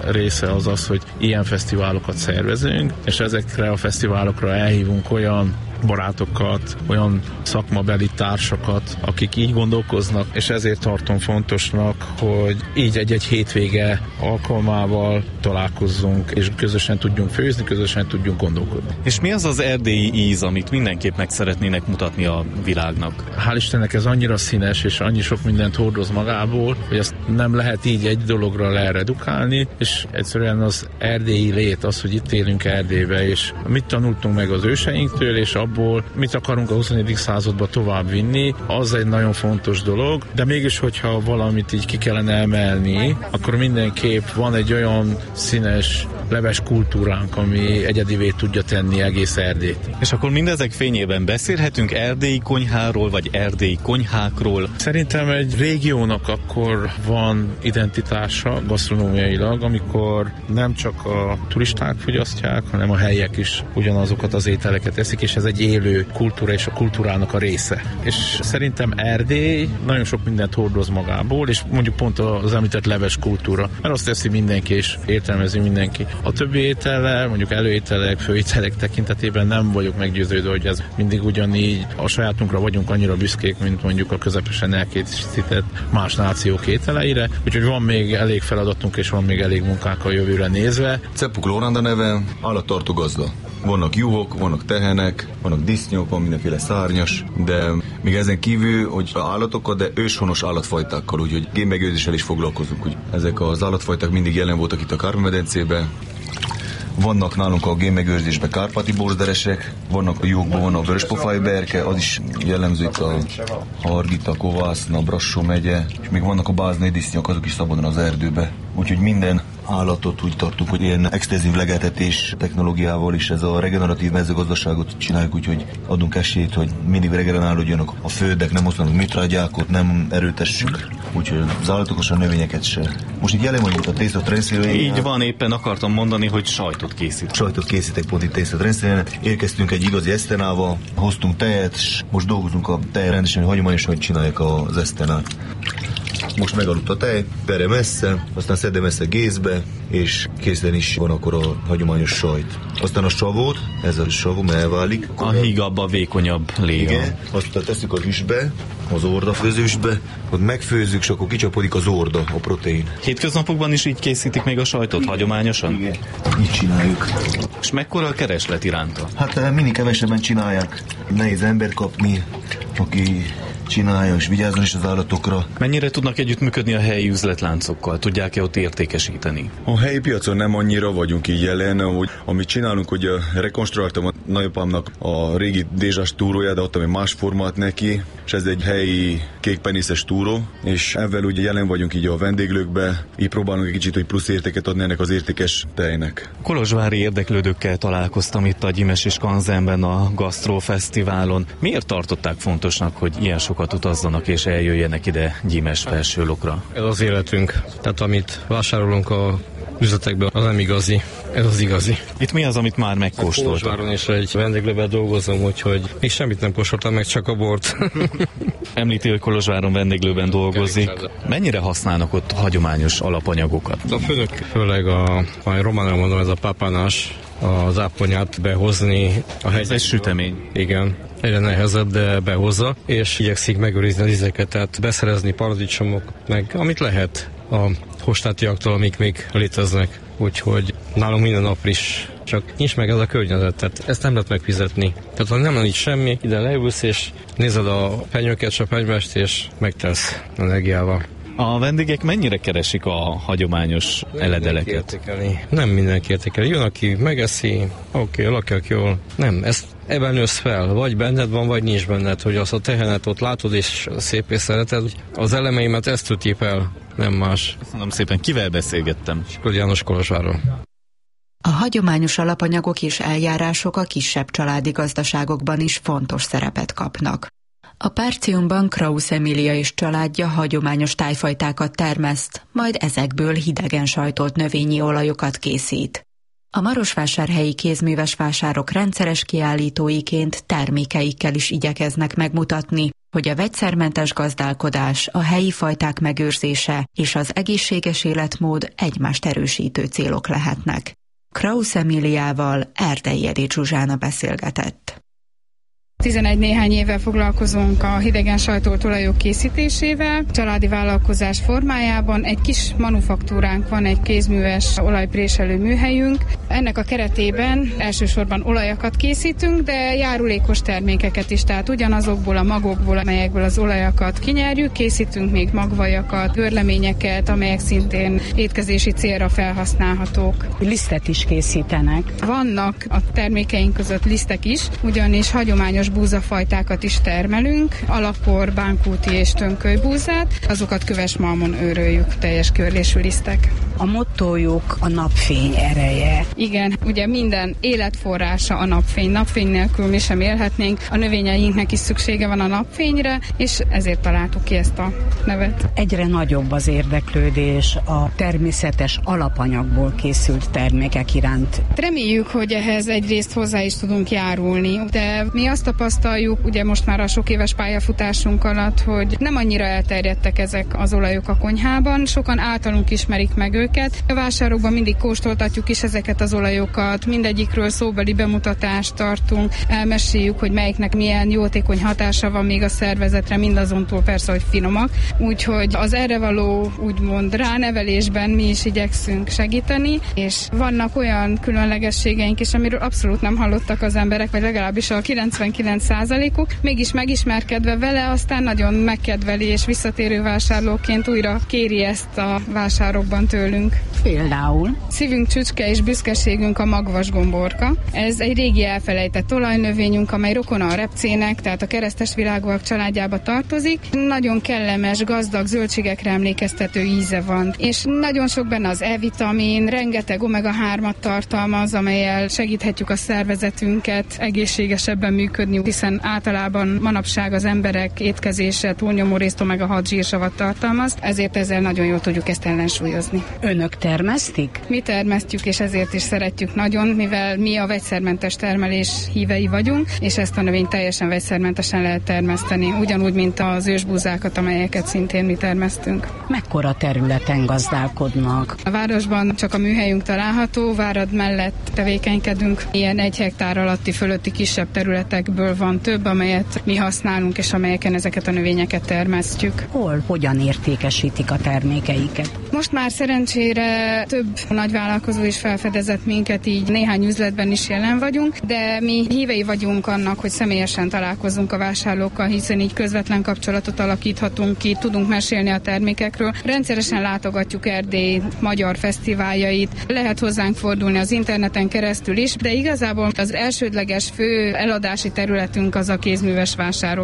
része az, hogy ilyen fesztiválokat szervezünk, és ezekre a fesztiválokra elhívunk olyan barátokat, olyan szakmabeli társakat, akik így gondolkoznak, és ezért tartom fontosnak, hogy így egy hétvége alkalmával találkozzunk, és közösen tudjunk főzni, közösen tudjunk gondolkodni. És mi az az erdélyi íz, amit mindenképp meg szeretnének mutatni a világnak? Hál' Istennek ez annyira színes, és annyi sok mindent hordoz magából, hogy ezt nem lehet így egy dologra leredukálni, és egyszerűen az erdélyi lét az, hogy itt élünk Erdélybe, és mit tanultunk meg az őseinktől, és abból mit akarunk a 21. századba tovább vinni, az egy nagyon fontos dolog, de mégis, hogyha valamit így ki kellene emelni, akkor mindenképp van egy olyan színes leves kultúránk, ami egyedivé tudja tenni egész Erdélyt. És akkor mindezek fényében beszélhetünk erdélyi konyháról, vagy erdélyi konyhákról? Szerintem egy régiónak akkor van identitása gasztronómiailag, amikor nem csak a turisták fogyasztják, hanem a helyiek is ugyanazokat az ételeket eszik, és ez egy élő kultúra és a kultúrának a része. És szerintem Erdély nagyon sok mindent hordoz magából, és mondjuk pont az említett leves kultúra, mert azt teszi mindenki, és értelmezi mindenki. A többi étellel, mondjuk előételek, főételek tekintetében nem vagyok meggyőződve, hogy ez mindig ugyanígy. A sajátunkra vagyunk annyira büszkék, mint mondjuk a közepesen elkészített más nációk ételeire, úgyhogy van még elég feladatunk, és van még elég munkánk a jövőre nézve. Cepuk Lóranda neve, állattartó gazda. Vannak juhok, vannak tehenek, vannak disznyok, van mindenféle szárnyas, de még ezen kívül, hogy állatokkal, de őshonos állatfajtákkal, úgyhogy génmegőrzéssel is foglalkozunk. Úgy. Ezek az állatfajták mindig jelen voltak itt a Kárpát-medencében. Vannak nálunk a génmegőrzésben kárpáti borzderesek, vannak a juhokban, van a vöröspofájú berke, az is jellemző itt a Hargita, Kovászna, Brassó megye, és még vannak a báznai disznyok, azok is szabadon az erdőbe. Úgyhogy minden állatot úgy tartunk, hogy ilyen extenzív legeltetés technológiával is ez a regeneratív mezőgazdaságot csináljuk, úgyhogy adunk esélyt, hogy mindig regenerálódjanak a földek, nem használunk műtrágyákat, nem erőtessük, úgyhogy az állatokat, a növényeket se. Most itt jelen vagyunk a Taste of Transylvania. Így van, éppen akartam mondani, hogy sajtot készít. Sajtot készítek pont itt Taste of Transylvania. Érkeztünk egy igazi esztenával, hoztunk tejet, és most dolgozunk a tej rendesen, hogy hagyományosan csinálják az esztenát. Most megaludt a tej, pere messze, aztán szedem messze gézbe, és készen is van akkor a hagyományos sajt. Aztán a savót, ez a savó, mert elválik. A hígabb, a vékonyabb léga. Igen, aztán tesszük az üsbe, az ordafőzősbe, ott megfőzzük, és akkor kicsapodik az orda, a protein. Hétköznapokban is így készítik még a sajtot, hagyományosan? Igen, így csináljuk. És mekkora a kereslet iránta? Hát mindig kevesebben csinálják. Nehéz ember kapni, aki csinálja és vigyázzon is az állatokra. Mennyire tudnak együttműködni a helyi üzletláncokkal? Tudják-e ott értékesíteni? A helyi piacon nem annyira vagyunk így jelen, hogy amit csinálunk, hogy rekonstruáltam a nagyapámnak a régi dézsás túróját, de adtam egy más formát neki, és ez egy helyi kékpenészes túró, és ezzel ugye jelen vagyunk így a vendéglőkbe, így próbálunk egy kicsit, hogy plusz értéket adni ennek az értékes tejnek. Kolozsvári érdeklődőkkel találkoztam itt a Gyimes és Kanzenben a Gasztrofesztiválon. Miért tartották fontosnak, hogy ilyen sokat utazzanak és eljöjjenek ide Gyimes Felsőlokra? Ez az életünk. Tehát amit vásárolunk a üzletekben, az nem igazi. Ez az igazi. Itt mi az, amit már megkóstoltam? Kolozsváron is egy vendéglőben dolgozom, úgyhogy még semmit nem kóstoltam, meg csak a bort. Említi, hogy Kolozsváron vendéglőben dolgozik. Mennyire használnak ott hagyományos alapanyagokat? A főnök főleg a románra mondom, ez a papanás, az áponyát behozni a helyet. Ez egy sütemény. Igen. Egyre nehezebb, de behozza, és igyekszik megőrizni az ízeket, tehát beszerezni paradicsomok, meg amit lehet a hostátiaktól, amik még léteznek. Úgyhogy nálunk minden nap is, csak nincs meg ez a környezet, tehát ezt nem lehet megfizetni. Tehát ha nem itt semmi, ide leülsz, és nézed a penyőket, a pegymest, és megtesz energiával. A vendégek mennyire keresik a hagyományos eledeleket? Nem mindenki értékeli. Jön, aki megeszi, oké, lakjak jól. Nem, ezt ebben nősz fel. Vagy benned van, vagy nincs benned, hogy azt a tehenet ott látod, és szép és szereted. Az elemeimet ezt tölti el, nem más. Köszönöm szépen, kivel beszélgettem? Siklódi János Kolozsvárról. A hagyományos alapanyagok és eljárások a kisebb családi gazdaságokban is fontos szerepet kapnak. A Párciumban Krausz Emília és családja hagyományos tájfajtákat termeszt, majd ezekből hidegen sajtolt növényi olajokat készít. A marosvásárhelyi kézműves vásárok rendszeres kiállítóiként termékeikkel is igyekeznek megmutatni, hogy a vegyszermentes gazdálkodás, a helyi fajták megőrzése és az egészséges életmód egymást erősítő célok lehetnek. Krausz Emíliával Erdei Edith Zsuzsána beszélgetett. 11 néhány éve foglalkozunk a hidegen sajtolt olajok készítésével, családi vállalkozás formájában. Egy kis manufaktúránk van, egy kézműves olajpréselő műhelyünk. Ennek a keretében elsősorban olajakat készítünk, de járulékos termékeket is, tehát ugyanazokból a magokból, amelyekből az olajakat kinyerjük, készítünk még magvajakat, bőrleményeket, amelyek szintén étkezési célra felhasználhatók. Lisztet is készítenek. Vannak a termékeink között lisztek is, ugyanis hagyományos búzafajtákat is termelünk, alapor, bánkúti és tönkölybúzát, azokat köves malmon őröljük, teljes körlésű lisztek. A mottójuk a napfény ereje. Igen, ugye minden életforrása a napfény. Napfény nélkül mi sem élhetnénk, a növényeinknek is szüksége van a napfényre, és ezért találtuk ki ezt a nevet. Egyre nagyobb az érdeklődés a természetes alapanyagból készült termékek iránt. Reméljük, hogy ehhez egyrészt hozzá is tudunk járulni, de mi azt tapasztaljuk, ugye most már a sok éves pályafutásunk alatt, hogy nem annyira elterjedtek ezek az olajok a konyhában, sokan általunk ismerik meg őket. A vásárokban mindig kóstoltatjuk is ezeket az olajokat, mindegyikről szóbeli bemutatást tartunk, elmeséljük, hogy melyiknek milyen jótékony hatása van még a szervezetre, mindazontól persze, hogy finomak. Úgyhogy az erre való úgymond ránevelésben mi is igyekszünk segíteni, és vannak olyan különlegességeink is, amiről abszolút nem hallottak az emberek, vagy legalábbis a 99%-uk, mégis megismerkedve vele, aztán nagyon megkedveli és visszatérő vásárlóként újra kéri ezt a vásárokban tőlünk. Például? Szívünk csücske és büszkeségünk a magvasgomborka. Ez egy régi elfelejtett olajnövényünk, amely rokona a repcének, tehát a keresztes virágúak családjába tartozik. Nagyon kellemes, gazdag zöldségekre emlékeztető íze van, és nagyon sok benne az E-vitamin, rengeteg omega-3-at tartalmaz, amellyel segíthetjük a szervezetünket egészségesebben működni, hiszen általában manapság az emberek étkezése túlnyomó részt omega-6 zsírsavat tartalmaz, ezért ezzel nagyon jól tudjuk ezt ellensúlyozni. Önök termesztik? Mi termesztjük, és ezért is szeretjük nagyon, mivel mi a vegyszermentes termelés hívei vagyunk, és ezt a növényt teljesen vegyszermentesen lehet termeszteni, ugyanúgy, mint az ősbúzákat, amelyeket szintén mi termesztünk. Mekkora területen gazdálkodnak? A városban csak a műhelyünk található, Várad mellett tevékenykedünk. Ilyen 1 hektár alatti fölötti kisebb területekből van több, amelyet mi használunk, és amelyeken ezeket a növényeket termesztjük. Hol, hogyan értékesítik a termékeiket? Most már szerencsére több nagyvállalkozó is felfedezett minket, így néhány üzletben is jelen vagyunk, de mi hívei vagyunk annak, hogy személyesen találkozunk a vásárlókkal, hiszen így közvetlen kapcsolatot alakíthatunk ki, tudunk mesélni a termékekről. Rendszeresen látogatjuk Erdély magyar fesztiváljait, lehet hozzánk fordulni az interneten keresztül is, de igazából az elsődleges fő eladási területünk az a kézműves vásárok.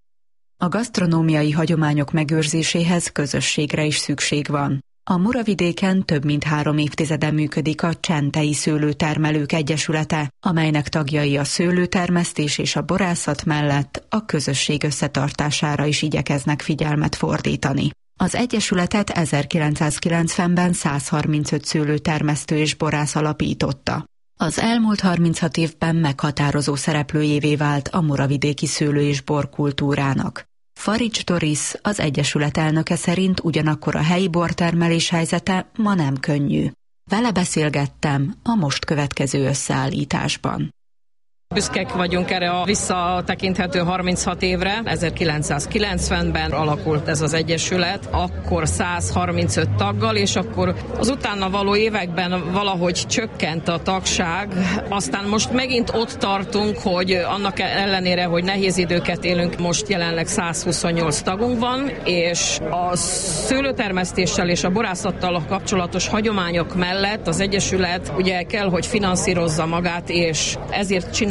A gasztronómiai hagyományok megőrzéséhez közösségre is szükség van. A Muravidéken több mint 3 évtizede működik a Csentei Szőlőtermelők Egyesülete, amelynek tagjai a szőlőtermesztés és a borászat mellett a közösség összetartására is igyekeznek figyelmet fordítani. Az egyesületet 1990-ben 135 szőlőtermesztő és borász alapította. Az elmúlt 36 évben meghatározó szereplőjévé vált a muravidéki szőlő- és borkultúrának. Farics Doris, az egyesület elnöke szerint ugyanakkor a helyi bortermelés helyzete ma nem könnyű. Vele beszélgettem a most következő összeállításban. Büszkék vagyunk erre a visszatekinthető 36 évre. 1990-ben alakult ez az egyesület, akkor 135 taggal, és akkor az utána való években valahogy csökkent a tagság. Aztán most megint ott tartunk, hogy annak ellenére, hogy nehéz időket élünk, most jelenleg 128 tagunk van, és a szőlőtermesztéssel és a borászattal kapcsolatos hagyományok mellett az egyesület ugye kell, hogy finanszírozza magát, és ezért csinál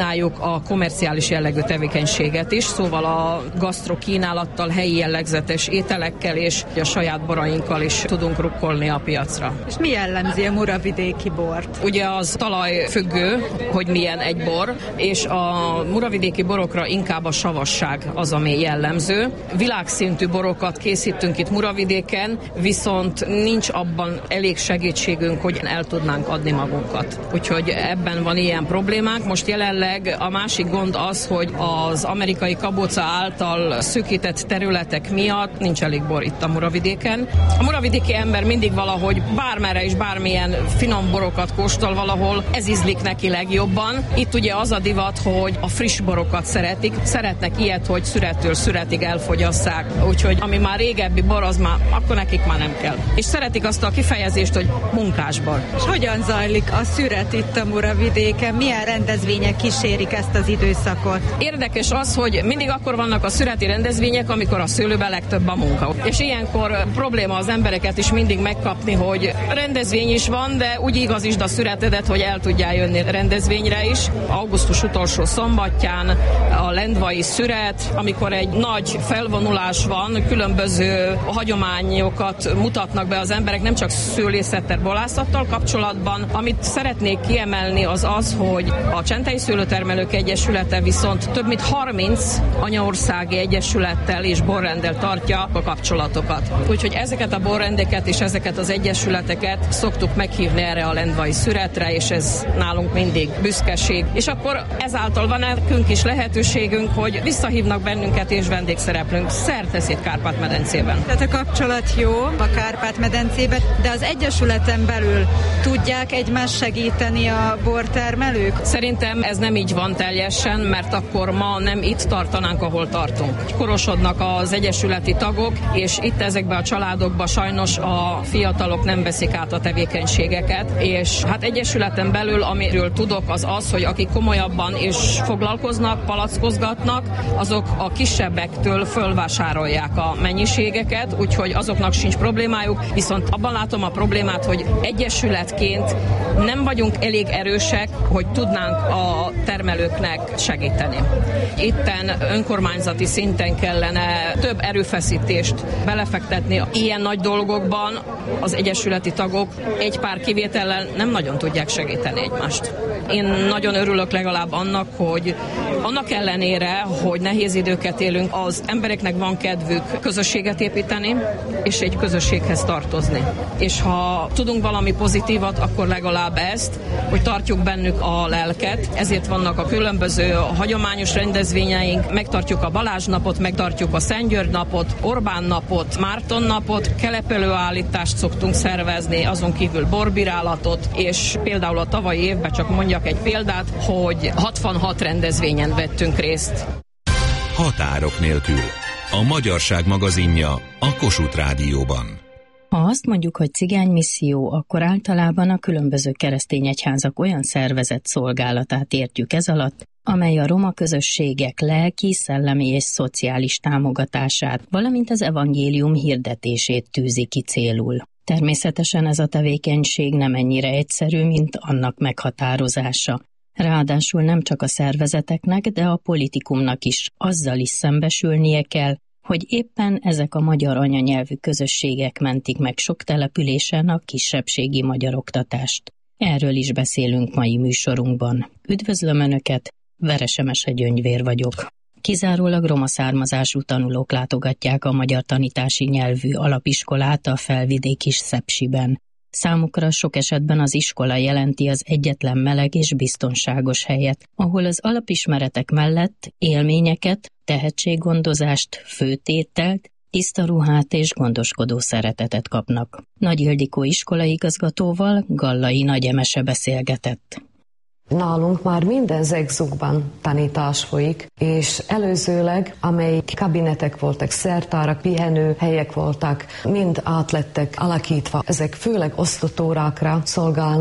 kombináljuk a komerciális jellegű tevékenységet is, szóval a gasztrokínálattal, helyi jellegzetes ételekkel és a saját borainkkal is tudunk rukkolni a piacra. És mi jellemzi a muravidéki bort? Ugye az talajfüggő, hogy milyen egy bor, és a muravidéki borokra inkább a savasság az, ami jellemző. Világszintű borokat készítünk itt Muravidéken, viszont nincs abban elég segítségünk, hogy el tudnánk adni magunkat. Úgyhogy ebben van ilyen problémánk. Most jelenleg a másik gond az, hogy az amerikai kabóca által szűkített területek miatt nincs elég bor itt a Muravidéken. A muravidéki ember mindig valahogy bármerre is bármilyen finom borokat kóstol valahol, ez ízlik neki legjobban. Itt ugye az a divat, hogy a friss borokat szeretnek ilyet, hogy szürettől szüretig elfogyasszák. Úgyhogy ami már régebbi bor, az már, akkor nekik már nem kell. És szeretik azt a kifejezést, hogy munkásbor. És hogyan zajlik a szüret itt a Muravidéken? Milyen rendezvények kísérik ezt az időszakot? Érdekes az, hogy mindig akkor vannak a szüreti rendezvények, amikor a szőlőben legtöbb a munka. És ilyenkor probléma az embereket is mindig megkapni, hogy rendezvény is van, de úgy igazítsd a szüretedet, hogy el tudjál jönni rendezvényre is. Augusztus utolsó szombatján a lendvai szüret, amikor egy nagy felvonulás van, különböző hagyományokat mutatnak be az emberek, nem csak szőlészettel, borászattal kapcsolatban. Amit szeretnék kiemelni az, hogy a Csentei Szőlőtermelők Egyesülete viszont több mint 30 anyaországi egyesülettel és borrenddel tartja a kapcsolatokat. Úgyhogy ezeket a borrendeket és ezeket az egyesületeket szoktuk meghívni erre a lendvai szüretre, és ez nálunk mindig büszkeség. És akkor ezáltal van nekünk is lehetőségünk, hogy visszahívnak bennünket és vendégszereplünk szerte szét Kárpát-medencében. Tehát a kapcsolat jó a Kárpát-medencében, de az egyesületen belül tudják egymást segíteni a bortermelők? Szerintem ez nem így van teljesen, mert akkor ma nem itt tartanánk, ahol tartunk. Korosodnak az egyesületi tagok, és itt ezekben a családokban sajnos a fiatalok nem veszik át a tevékenységeket, és hát egyesületen belül, amiről tudok, az, hogy akik komolyabban is foglalkoznak, palackozgatnak, azok a kisebbektől fölvásárolják a mennyiségeket, úgyhogy azoknak sincs problémájuk, viszont abban látom a problémát, hogy egyesületként nem vagyunk elég erősek, hogy tudnánk a termelőknek segíteni. Itten önkormányzati szinten kellene több erőfeszítést belefektetni. Ilyen nagy dolgokban az egyesületi tagok egy pár kivétellel nem nagyon tudják segíteni egymást. Én nagyon örülök legalább annak, hogy annak ellenére, hogy nehéz időket élünk, az embereknek van kedvük közösséget építeni, és egy közösséghez tartozni. És ha tudunk valami pozitívat, akkor legalább ezt, hogy tartjuk bennük a lelket, ezért vannak a különböző hagyományos rendezvényeink, megtartjuk a Balázs napot, megtartjuk a Szent György napot, Orbán napot, Márton napot, kelepelőállítást szoktunk szervezni, azon kívül borbírálatot, és például a tavalyi évben csak mondjak egy példát, hogy 66 rendezvényen vettünk részt. Határok nélkül. A Magyarság magazinja a Kossuth Rádióban. Ha azt mondjuk, hogy cigánymisszió, akkor általában a különböző keresztény egyházak olyan szervezett szolgálatát értjük ez alatt, amely a roma közösségek lelki, szellemi és szociális támogatását, valamint az evangélium hirdetését tűzi ki célul. Természetesen ez a tevékenység nem ennyire egyszerű, mint annak meghatározása. Ráadásul nem csak a szervezeteknek, de a politikumnak is azzal is szembesülnie kell, hogy éppen ezek a magyar anyanyelvű közösségek mentik meg sok településen a kisebbségi magyar oktatást. Erről is beszélünk mai műsorunkban. Üdvözlöm Önöket, Veresemese Gyöngyvér vagyok. Kizárólag roma származású tanulók látogatják a magyar tanítási nyelvű alapiskolát a felvidéki Szepsiben. Számukra sok esetben az iskola jelenti az egyetlen meleg és biztonságos helyet, ahol az alapismeretek mellett élményeket, tehetséggondozást, főtételt, tiszta ruhát és gondoskodó szeretetet kapnak. Nagy Ildikó iskolaigazgatóval Gallai Nagy Emese beszélgetett. Nálunk már minden zegzugban tanítás folyik, és előzőleg, amelyik kabinetek voltak, szertárak, pihenő helyek voltak, mind átlettek alakítva. Ezek főleg osztatórákra szolgálnak,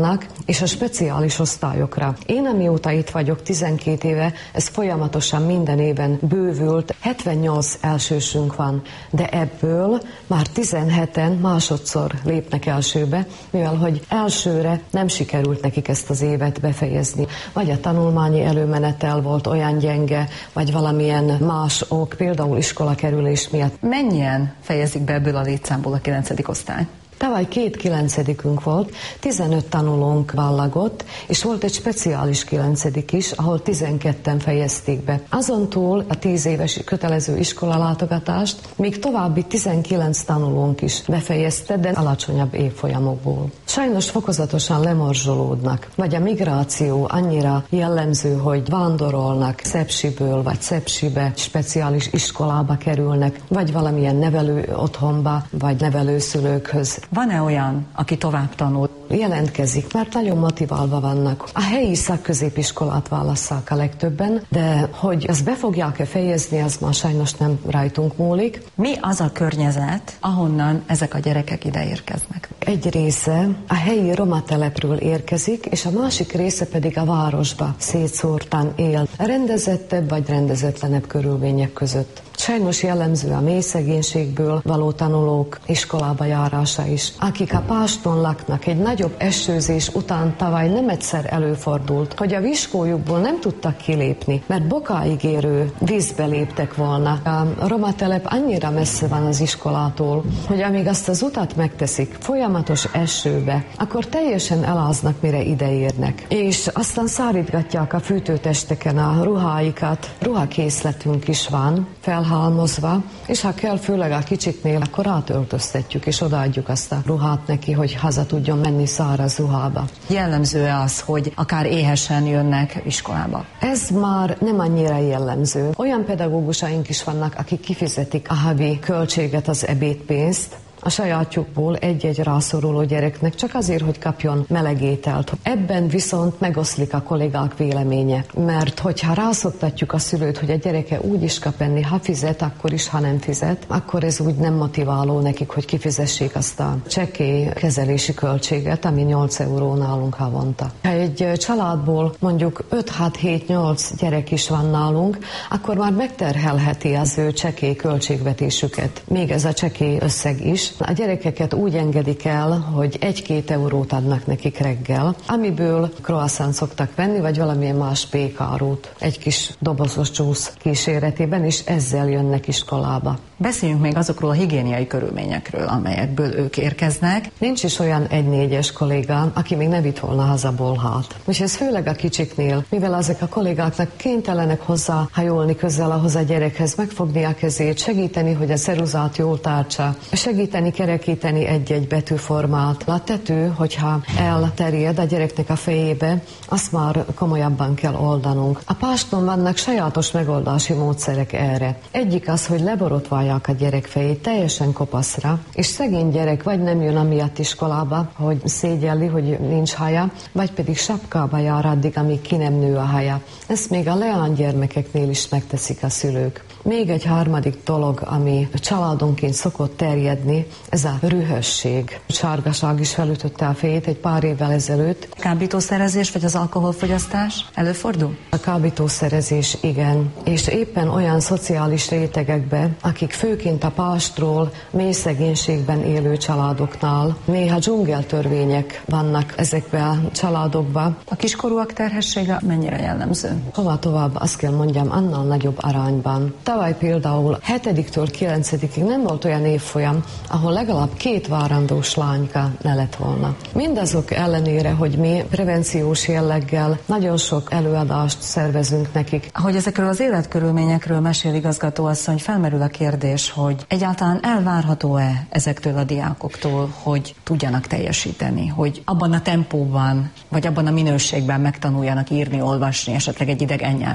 és a speciális osztályokra. Én amióta itt vagyok 12 éve, ez folyamatosan minden évben bővült, 78 elsősünk van, de ebből már 17-en másodszor lépnek elsőbe, mivel hogy elsőre nem sikerült nekik ezt az évet befejezni. Vagy a tanulmányi előmenetel volt olyan gyenge, vagy valamilyen más ok, például iskolakerülés miatt. Mennyien fejezik be ebből a létszámból a 9. osztály? Tavaly 2 9-ünk volt, 15 tanulónk ballagott, és volt egy speciális 9. is, ahol 12-en fejezték be. Azon túl a 10 éves kötelező iskolalátogatást még további 19 tanulónk is befejezte, de alacsonyabb évfolyamokból. Sajnos fokozatosan lemorzsolódnak, vagy a migráció annyira jellemző, hogy vándorolnak Szepsiből vagy Szepsibe, speciális iskolába kerülnek, vagy valamilyen nevelő otthonba, vagy nevelőszülőkhöz. Van-e olyan, aki tovább tanul? Jelentkezik, mert nagyon motiválva vannak. A helyi szakközépiskolát válasszák a legtöbben, de hogy ezt be fogják-e fejezni, az már sajnos nem rajtunk múlik. Mi az a környezet, ahonnan ezek a gyerekek ide érkeznek? Egy része a helyi roma telepről érkezik, és a másik része pedig a városba szétszórtan él. Rendezettebb vagy rendezetlenebb körülmények között. Sajnos jellemző a mély szegénységből való tanulók iskolába járása is. Akik a Páston laknak, egy nagyobb esőzés után tavaly nem egyszer előfordult, hogy a viskójukból nem tudtak kilépni, mert bokáig érő vízbe léptek volna. A roma telep annyira messze van az iskolától, hogy amíg azt az utat megteszik folyamatos esőbe, akkor teljesen eláznak, mire ideérnek. És aztán szárítgatják a fűtőtesteken a ruháikat. Ruhakészletünk is van, felhalmozva, és ha kell, főleg a kicsiknél, akkor átöltöztetjük, és odaadjuk azt a ruhát neki, hogy haza tudjon menni száraz ruhába. Jellemző az, hogy akár éhesen jönnek iskolába? Ez már nem annyira jellemző. Olyan pedagógusaink is vannak, akik kifizetik a havi költséget, az ebédpénzt, a sajátjukból egy-egy rászoruló gyereknek, csak azért, hogy kapjon meleg ételt. Ebben viszont megoszlik a kollégák véleménye, mert hogyha rászoktatjuk a szülőt, hogy a gyereke úgy is kap enni, ha fizet, akkor is, ha nem fizet, akkor ez úgy nem motiváló nekik, hogy kifizessék azt a csekély kezelési költséget, ami 8 euró nálunk havonta. Ha egy családból mondjuk 5-6-7-8 gyerek is van nálunk, akkor már megterhelheti az ő csekély költségvetésüket. Még ez a csekély összeg is. A gyerekeket úgy engedik el, hogy 1-2 eurót adnak nekik reggel, amiből croissant szoktak venni, vagy valamilyen más pékárút egy kis dobozos csúsz kíséretében, és ezzel jönnek iskolába. Beszéljünk még azokról a higiéniai körülményekről, amelyekből ők érkeznek. Nincs is olyan 1-4-es kollégám, aki még ne vitt volna hazaból hát. És ez főleg a kicsiknél, mivel ezek a kollégáknak kénytelenek hozzáhajolni közel ahhoz a gyerekhez, megfogni a kezét, segíteni, hogy a ceruzát jól tártsa, segíteni kerekíteni egy-egy betűformát. A tető, hogyha elterjed a gyereknek a fejébe, azt már komolyabban kell oldanunk. A Páston vannak sajátos megoldási módszerek erre. Egyik az, hogy leborotválják a gyerek fejét teljesen kopaszra, és szegény gyerek vagy nem jön amiatt iskolába, hogy szégyelli, hogy nincs haja, vagy pedig sapkába jár addig, amíg ki nem nő a haja. Ezt még a leánygyermekeknél is megteszik a szülők. Még egy harmadik dolog, ami családonként szokott terjedni, ez a rühösség. Sárgaság is felütötte a fejét egy pár évvel ezelőtt. Kábítószerezés vagy az alkoholfogyasztás előfordul? A kábítószerezés igen, és éppen olyan szociális rétegekbe, akik főként a Pástról, mély szegénységben élő családoknál, néha dzsungeltörvények vannak ezekbe a családokba. A kiskorúak terhessége mennyire jellemző? Hova tovább, azt kell mondjam, annál nagyobb arányban. Tavaly például 7-től 9-ig nem volt olyan évfolyam, ahol legalább 2 várandós lányka ne lett volna. Mindazok ellenére, hogy mi prevenciós jelleggel nagyon sok előadást szervezünk nekik. Ahogy ezekről az életkörülményekről mesél igazgatóasszony, felmerül a kérdés, hogy egyáltalán elvárható-e ezektől a diákoktól, hogy tudjanak teljesíteni, hogy abban a tempóban, vagy abban a minőségben megtanuljanak írni, olvasni, esetleg egy idegen nyelvet?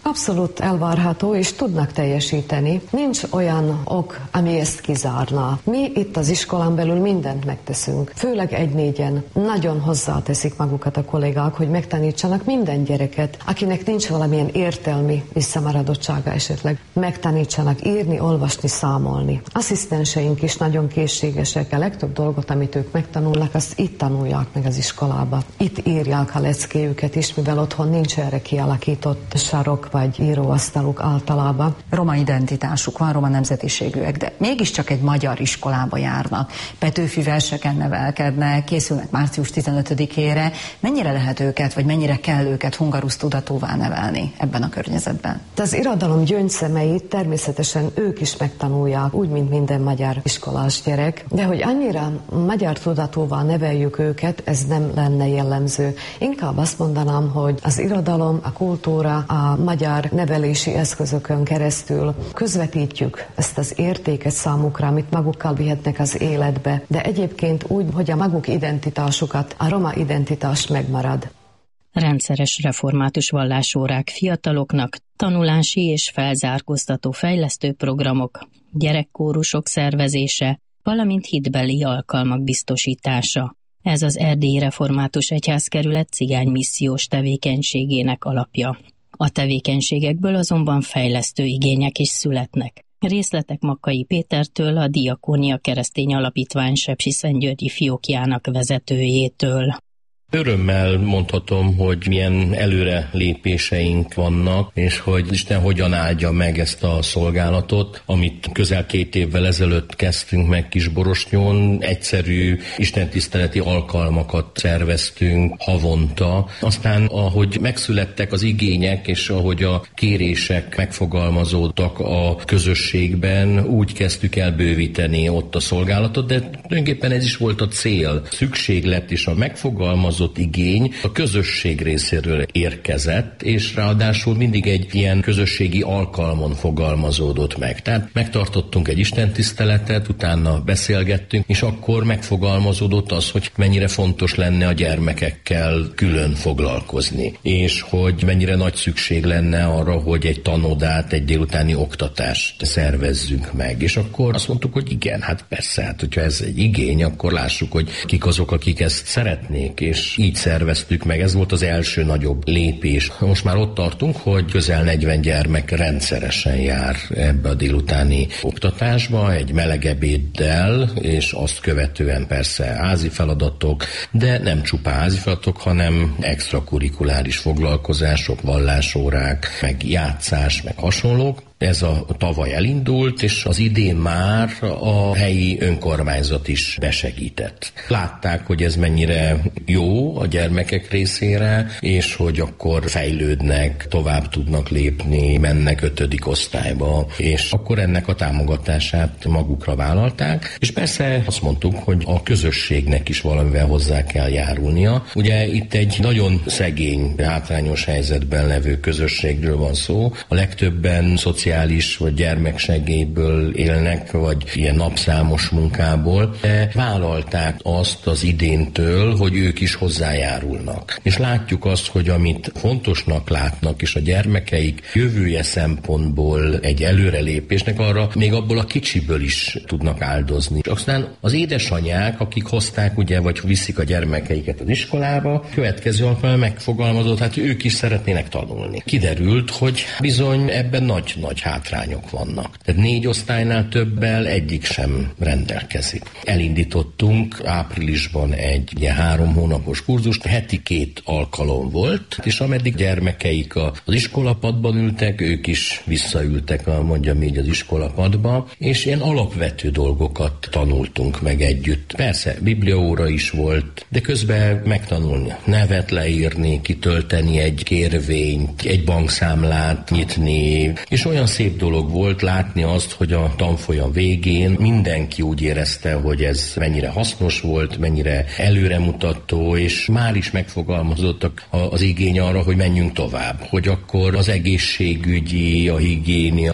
Abszolút elvárható, és tudnak teljesíteni. Nincs olyan ok, ami ezt kizárná. Mi itt az iskolán belül mindent megteszünk. Főleg 1-4-en nagyon hozzáteszik magukat a kollégák, hogy megtanítsanak minden gyereket, akinek nincs valamilyen értelmi visszamaradottsága esetleg, megtanítsanak írni, olvasni, számolni. Asszisztenseink is nagyon készségesek. A legtöbb dolgot, amit ők megtanulnak, azt itt tanulják meg az iskolába. Itt írják a leckéjüket is, mivel otthon nincs erre kialakított sarok vagy íróasztaluk általában. Roma identitásuk van, roma nemzetiségűek, de mégiscsak egy magyar iskolába járnak. Petőfi verseken nevelkednek, készülnek március 15-ére. Mennyire lehet őket, vagy mennyire kell őket hungarusz tudatóvá nevelni ebben a környezetben? Az irodalom gyöngyszemeit természetesen ők is megtanulják, úgy, mint minden magyar iskolás gyerek, de hogy annyira magyar tudatóvá neveljük őket, ez nem lenne jellemző. Inkább azt mondanám, hogy az irodalom, a kultúra, a magyar nevelési eszközökön keresztül közvetítjük ezt az értéket számukra, amit magukkal vihetnek az életbe, de egyébként úgy, hogy a maguk identitásukat, a roma identitás megmarad. Rendszeres református vallásórák fiataloknak, tanulási és felzárkóztató fejlesztő programok, gyerekkórusok szervezése, valamint hitbeli alkalmak biztosítása. Ez az Erdélyi Református Egyházkerület cigánymissziós tevékenységének alapja. A tevékenységekből azonban fejlesztő igények is születnek. Részletek Makkai Pétertől, a Diakónia Keresztény Alapítvány Sepsiszentgyörgyi fiókjának vezetőjétől. Örömmel mondhatom, hogy milyen előre lépéseink vannak, és hogy Isten hogyan áldja meg ezt a szolgálatot, amit közel 2 évvel ezelőtt kezdtünk meg Kisborosnyón. Egyszerű istentiszteleti alkalmakat szerveztünk havonta. Aztán, ahogy megszülettek az igények, és ahogy a kérések megfogalmazódtak a közösségben, úgy kezdtük el bővíteni ott a szolgálatot, de tulajdonképpen ez is volt a cél. Szükséglet és a megfogalmazott igény a közösség részéről érkezett, és ráadásul mindig egy ilyen közösségi alkalmon fogalmazódott meg. Tehát megtartottunk egy istentiszteletet, utána beszélgettünk, és akkor megfogalmazódott az, hogy mennyire fontos lenne a gyermekekkel külön foglalkozni, és hogy mennyire nagy szükség lenne arra, hogy egy tanodát, egy délutáni oktatást szervezzünk meg. És akkor azt mondtuk, hogy igen, hát persze, hát hogyha ez egy igény, akkor lássuk, hogy kik azok, akik ezt szeretnék, és így szerveztük meg. Ez volt az első nagyobb lépés. Most már ott tartunk, hogy közel 40 gyermek rendszeresen jár ebbe a délutáni oktatásba, egy meleg ebéddel, és azt követően persze házi feladatok, de nem csupán házi feladatok, hanem extrakurikuláris foglalkozások, vallásórák, meg játszás, meg hasonlók. Ez a tavaly elindult, és az idén már a helyi önkormányzat is besegített. Látták, hogy ez mennyire jó a gyermekek részére, és hogy akkor fejlődnek, tovább tudnak lépni, mennek 5. osztályba, és akkor ennek a támogatását magukra vállalták, és persze azt mondtuk, hogy a közösségnek is valamivel hozzá kell járulnia. Ugye itt egy nagyon szegény, hátrányos helyzetben levő közösségről van szó, a legtöbben szociális vagy gyermeksegélyből élnek, vagy ilyen napszámos munkából, de vállalták azt az idéntől, hogy ők is hozzájárulnak. És látjuk azt, hogy amit fontosnak látnak, és a gyermekeik jövője szempontból egy előrelépésnek, arra még abból a kicsiből is tudnak áldozni. Aztán az édesanyák, akik hozták, ugye, vagy viszik a gyermekeiket az iskolába, következő alkalommal megfogalmazott, hát ők is szeretnének tanulni. Kiderült, hogy bizony ebben nagy hátrányok vannak. Tehát 4 osztálynál többel egyik sem rendelkezik. Elindítottunk áprilisban egy 3 hónapos kurzust, heti 2 alkalom volt, és ameddig gyermekeik az iskolapadban ültek, ők is visszaültek, mondjam így, az iskolapadba, és ilyen alapvető dolgokat tanultunk meg együtt. Persze, bibliaóra is volt, de közben megtanulni nevet leírni, kitölteni egy kérvényt, egy bankszámlát nyitni, és olyan szép dolog volt látni azt, hogy a tanfolyam végén mindenki úgy érezte, hogy ez mennyire hasznos volt, mennyire előremutató, és már is megfogalmazottak az igény arra, hogy menjünk tovább, hogy akkor az egészségügyi, a higiénia,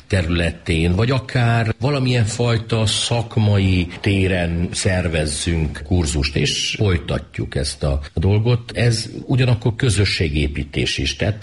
területén, vagy akár valamilyen fajta szakmai téren szervezzünk kurzust, és folytatjuk ezt a dolgot. Ez ugyanakkor közösségépítés is, tehát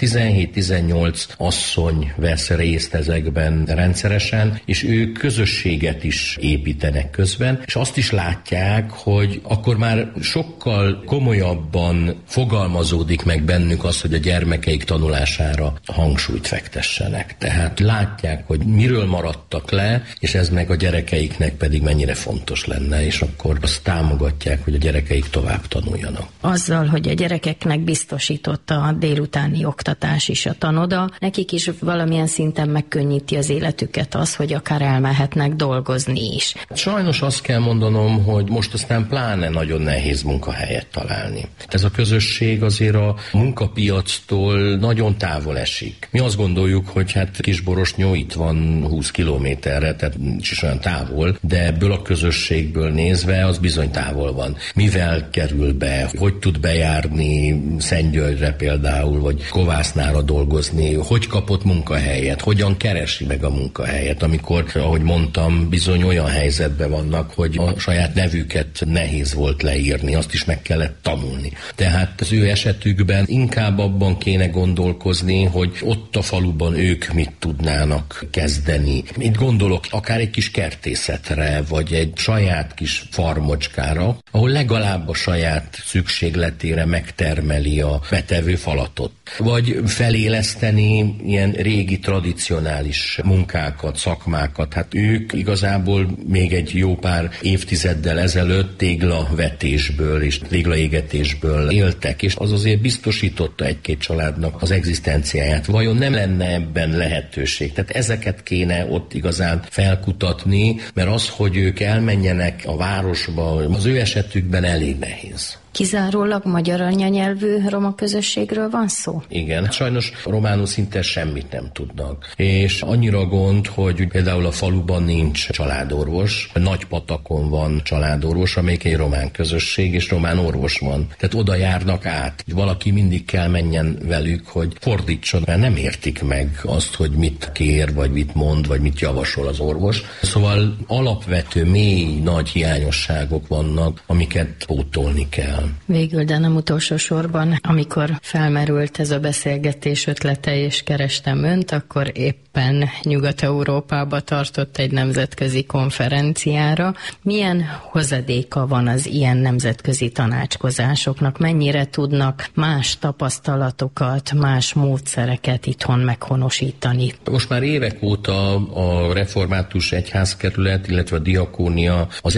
17-18 asszony vesz részt ezekben rendszeresen, és ők közösséget is építenek közben, és azt is látják, hogy akkor már sokkal komolyabban fogalmazódik meg bennük az, hogy a gyermekeik tanulására hangsúlyt fektessenek. Tehát látják, hogy miről maradtak le, és ez meg a gyerekeiknek pedig mennyire fontos lenne, és akkor azt támogatják, hogy a gyerekeik tovább tanuljanak. Azzal, hogy a gyerekeknek biztosította a délutáni oktatás is a tanoda, nekik is valamilyen szinten megkönnyíti az életüket az, hogy akár elmehetnek dolgozni is. Sajnos azt kell mondanom, hogy most aztán pláne nagyon nehéz munkahelyet találni. Ez a közösség azért a munkapiactól nagyon távol esik. Mi azt gondoljuk, hogy hát Kisborosnyó itt van 20 kilométerre, tehát nincs is olyan távol, de ebből a közösségből nézve az bizony távol van. Mivel kerül be, hogy tud bejárni Szentgyörgyre például, vagy Kovásznára dolgozni, hogy kapott munkahelyet, hogyan keresi meg a munkahelyet, amikor, ahogy mondtam, bizony olyan helyzetben vannak, hogy a saját nevüket nehéz volt leírni, azt is meg kellett tanulni. Tehát az ő esetükben inkább abban kéne gondolkozni, hogy ott a faluban ők mit tudnának kezdeni. Itt gondolok akár egy kis kertészetre, vagy egy saját kis farmocskára, ahol legalább a saját szükségletére megtermeli a betevő falatot. Vagy feléleszteni ilyen régi tradicionális munkákat, szakmákat. Hát ők igazából még egy jó pár évtizeddel ezelőtt téglavetésből és téglaégetésből éltek, és az azért biztosította egy-két családnak az egzisztenciáját. Vajon nem lenne ebben lehetőség? Tehát ezeket kéne ott igazán felkutatni, mert az, hogy ők elmenjenek a városba, az ő esetükben elég nehéz. Kizárólag magyar anyanyelvű roma közösségről van szó? Igen, sajnos románul szinte semmit nem tudnak. És annyira gond, hogy például a faluban nincs családorvos, Nagypatakon van családorvos, amelyik egy román közösség, és román orvos van. Tehát oda járnak át. Valaki mindig kell menjen velük, hogy fordítson, mert nem értik meg azt, hogy mit kér, vagy mit mond, vagy mit javasol az orvos. Szóval alapvető, mély, nagy hiányosságok vannak, amiket pótolni kell. Végül, de nem utolsó sorban, amikor felmerült ez a beszélgetés ötlete, és kerestem önt, akkor éppen Nyugat-Európába tartott egy nemzetközi konferenciára. Milyen hozadéka van az ilyen nemzetközi tanácskozásoknak? Mennyire tudnak más tapasztalatokat, más módszereket itthon meghonosítani? Most már évek óta a református egyházkerület, illetve a diakónia, az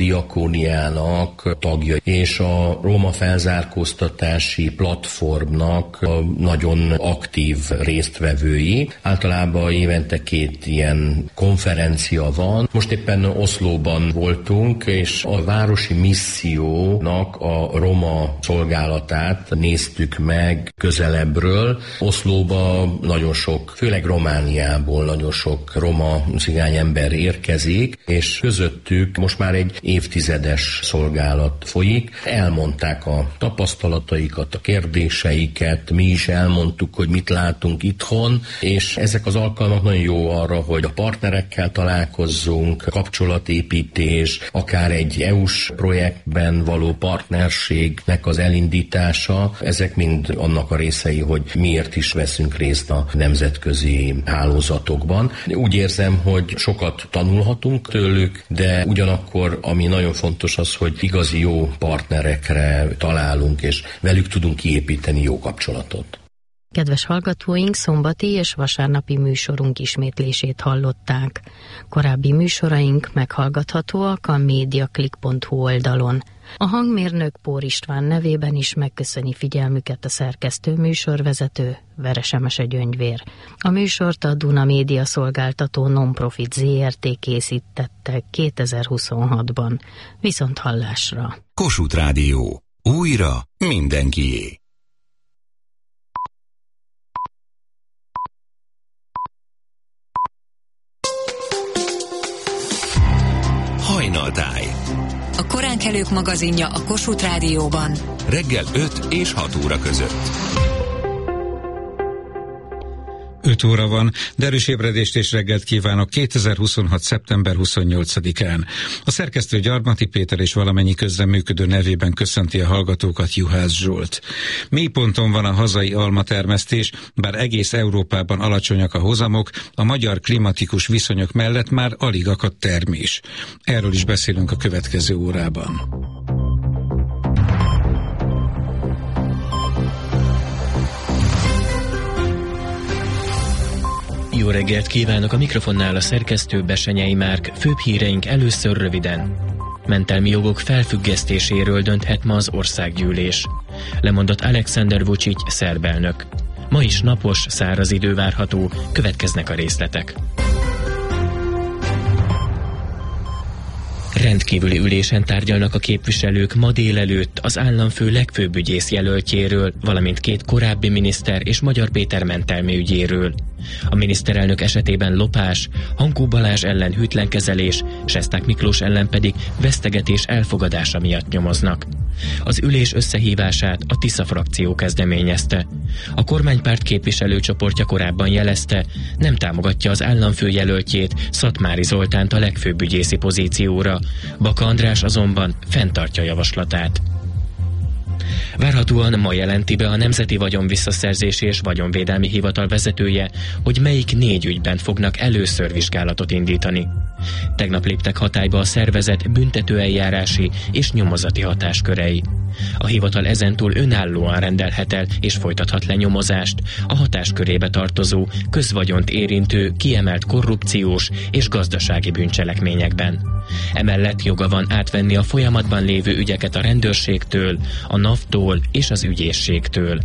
Eurodiakóniának tagja, és a Roma felzárkóztatási platformnak a nagyon aktív résztvevői. Általában évente 2 ilyen konferencia van. Most éppen Oszlóban voltunk, és a városi missziónak a roma szolgálatát néztük meg közelebbről. Oszlóba nagyon sok, főleg Romániából nagyon sok roma cigány ember érkezik, és közöttük most már egy évtizedes szolgálat folyik. Elmondták a tapasztalataikat, a kérdéseiket, mi is elmondtuk, hogy mit látunk itthon, és ezek az alkalmak nagyon jó arra, hogy a partnerekkel találkozzunk, kapcsolatépítés, akár egy EU-s projektben való partnerségnek az elindítása, ezek mind annak a részei, hogy miért is veszünk részt a nemzetközi hálózatokban. Úgy érzem, hogy sokat tanulhatunk tőlük, de ugyanakkor, ami nagyon fontos az, hogy igazi jó partnerekre találunk, és velük tudunk kiépíteni jó kapcsolatot. Kedves hallgatóink, szombati és vasárnapi műsorunk ismétlését hallották. Korábbi műsoraink meghallgathatóak a mediaclick.hu oldalon. A hangmérnök Pór István nevében is megköszöni figyelmüket a szerkesztő műsorvezető, Veres Emese Gyöngyvér. A műsort a Duna Média Szolgáltató Non-Profit Zrt. Készítette 2026-ban. Viszont hallásra! Kossuth Rádió. Újra mindenkié. Hajnaltáj. A koránkelők magazinja a Kossuth Rádióban. Reggel 5 és 6 óra között. 5 óra van, de erős ébredést és reggelt kívánok 2026. szeptember 28-án. A szerkesztő Gyarmati Péter és valamennyi közreműködő nevében köszönti a hallgatókat Juhász Zsolt. Mélyponton van a hazai almatermesztés, bár egész Európában alacsonyak a hozamok, a magyar klimatikus viszonyok mellett már alig akadt termés. Erről is beszélünk a következő órában. Jó reggelt kívánok, a mikrofonnál a szerkesztő Besenyei Márk. Főbb híreink először röviden. Mentelmi jogok felfüggesztéséről dönthet ma az országgyűlés. Lemondott Alexander Vučić szerb elnök. Ma is napos, száraz idő várható, következnek a részletek. Rendkívüli ülésen tárgyalnak a képviselők ma délelőtt az államfő legfőbb ügyész jelöltjéről, valamint 2 korábbi miniszter és Magyar Péter mentelmi ügyéről. A miniszterelnök esetében lopás, Hankó Balázs ellen hűtlen kezelés, Sesták Miklós ellen pedig vesztegetés elfogadása miatt nyomoznak. Az ülés összehívását a Tisza frakció kezdeményezte. A kormánypárt képviselőcsoportja korábban jelezte, nem támogatja az államfő jelöltjét, Szatmári Zoltánt a legfőbb ügyészi pozícióra. Baka András azonban fenntartja javaslatát. Várhatóan ma jelenti be a Nemzeti Vagyonvisszaszerzési és Vagyonvédelmi Hivatal vezetője, hogy melyik 4 ügyben fognak először vizsgálatot indítani. Tegnap léptek hatályba a szervezet büntetőeljárási és nyomozati hatáskörei. A hivatal ezentúl önállóan rendelhet el és folytathat le nyomozást a hatáskörébe tartozó, közvagyont érintő, kiemelt korrupciós és gazdasági bűncselekményekben. Emellett joga van átvenni a folyamatban lévő ügyeket a rendőrségtől, a NAV-tól és az ügyészségtől.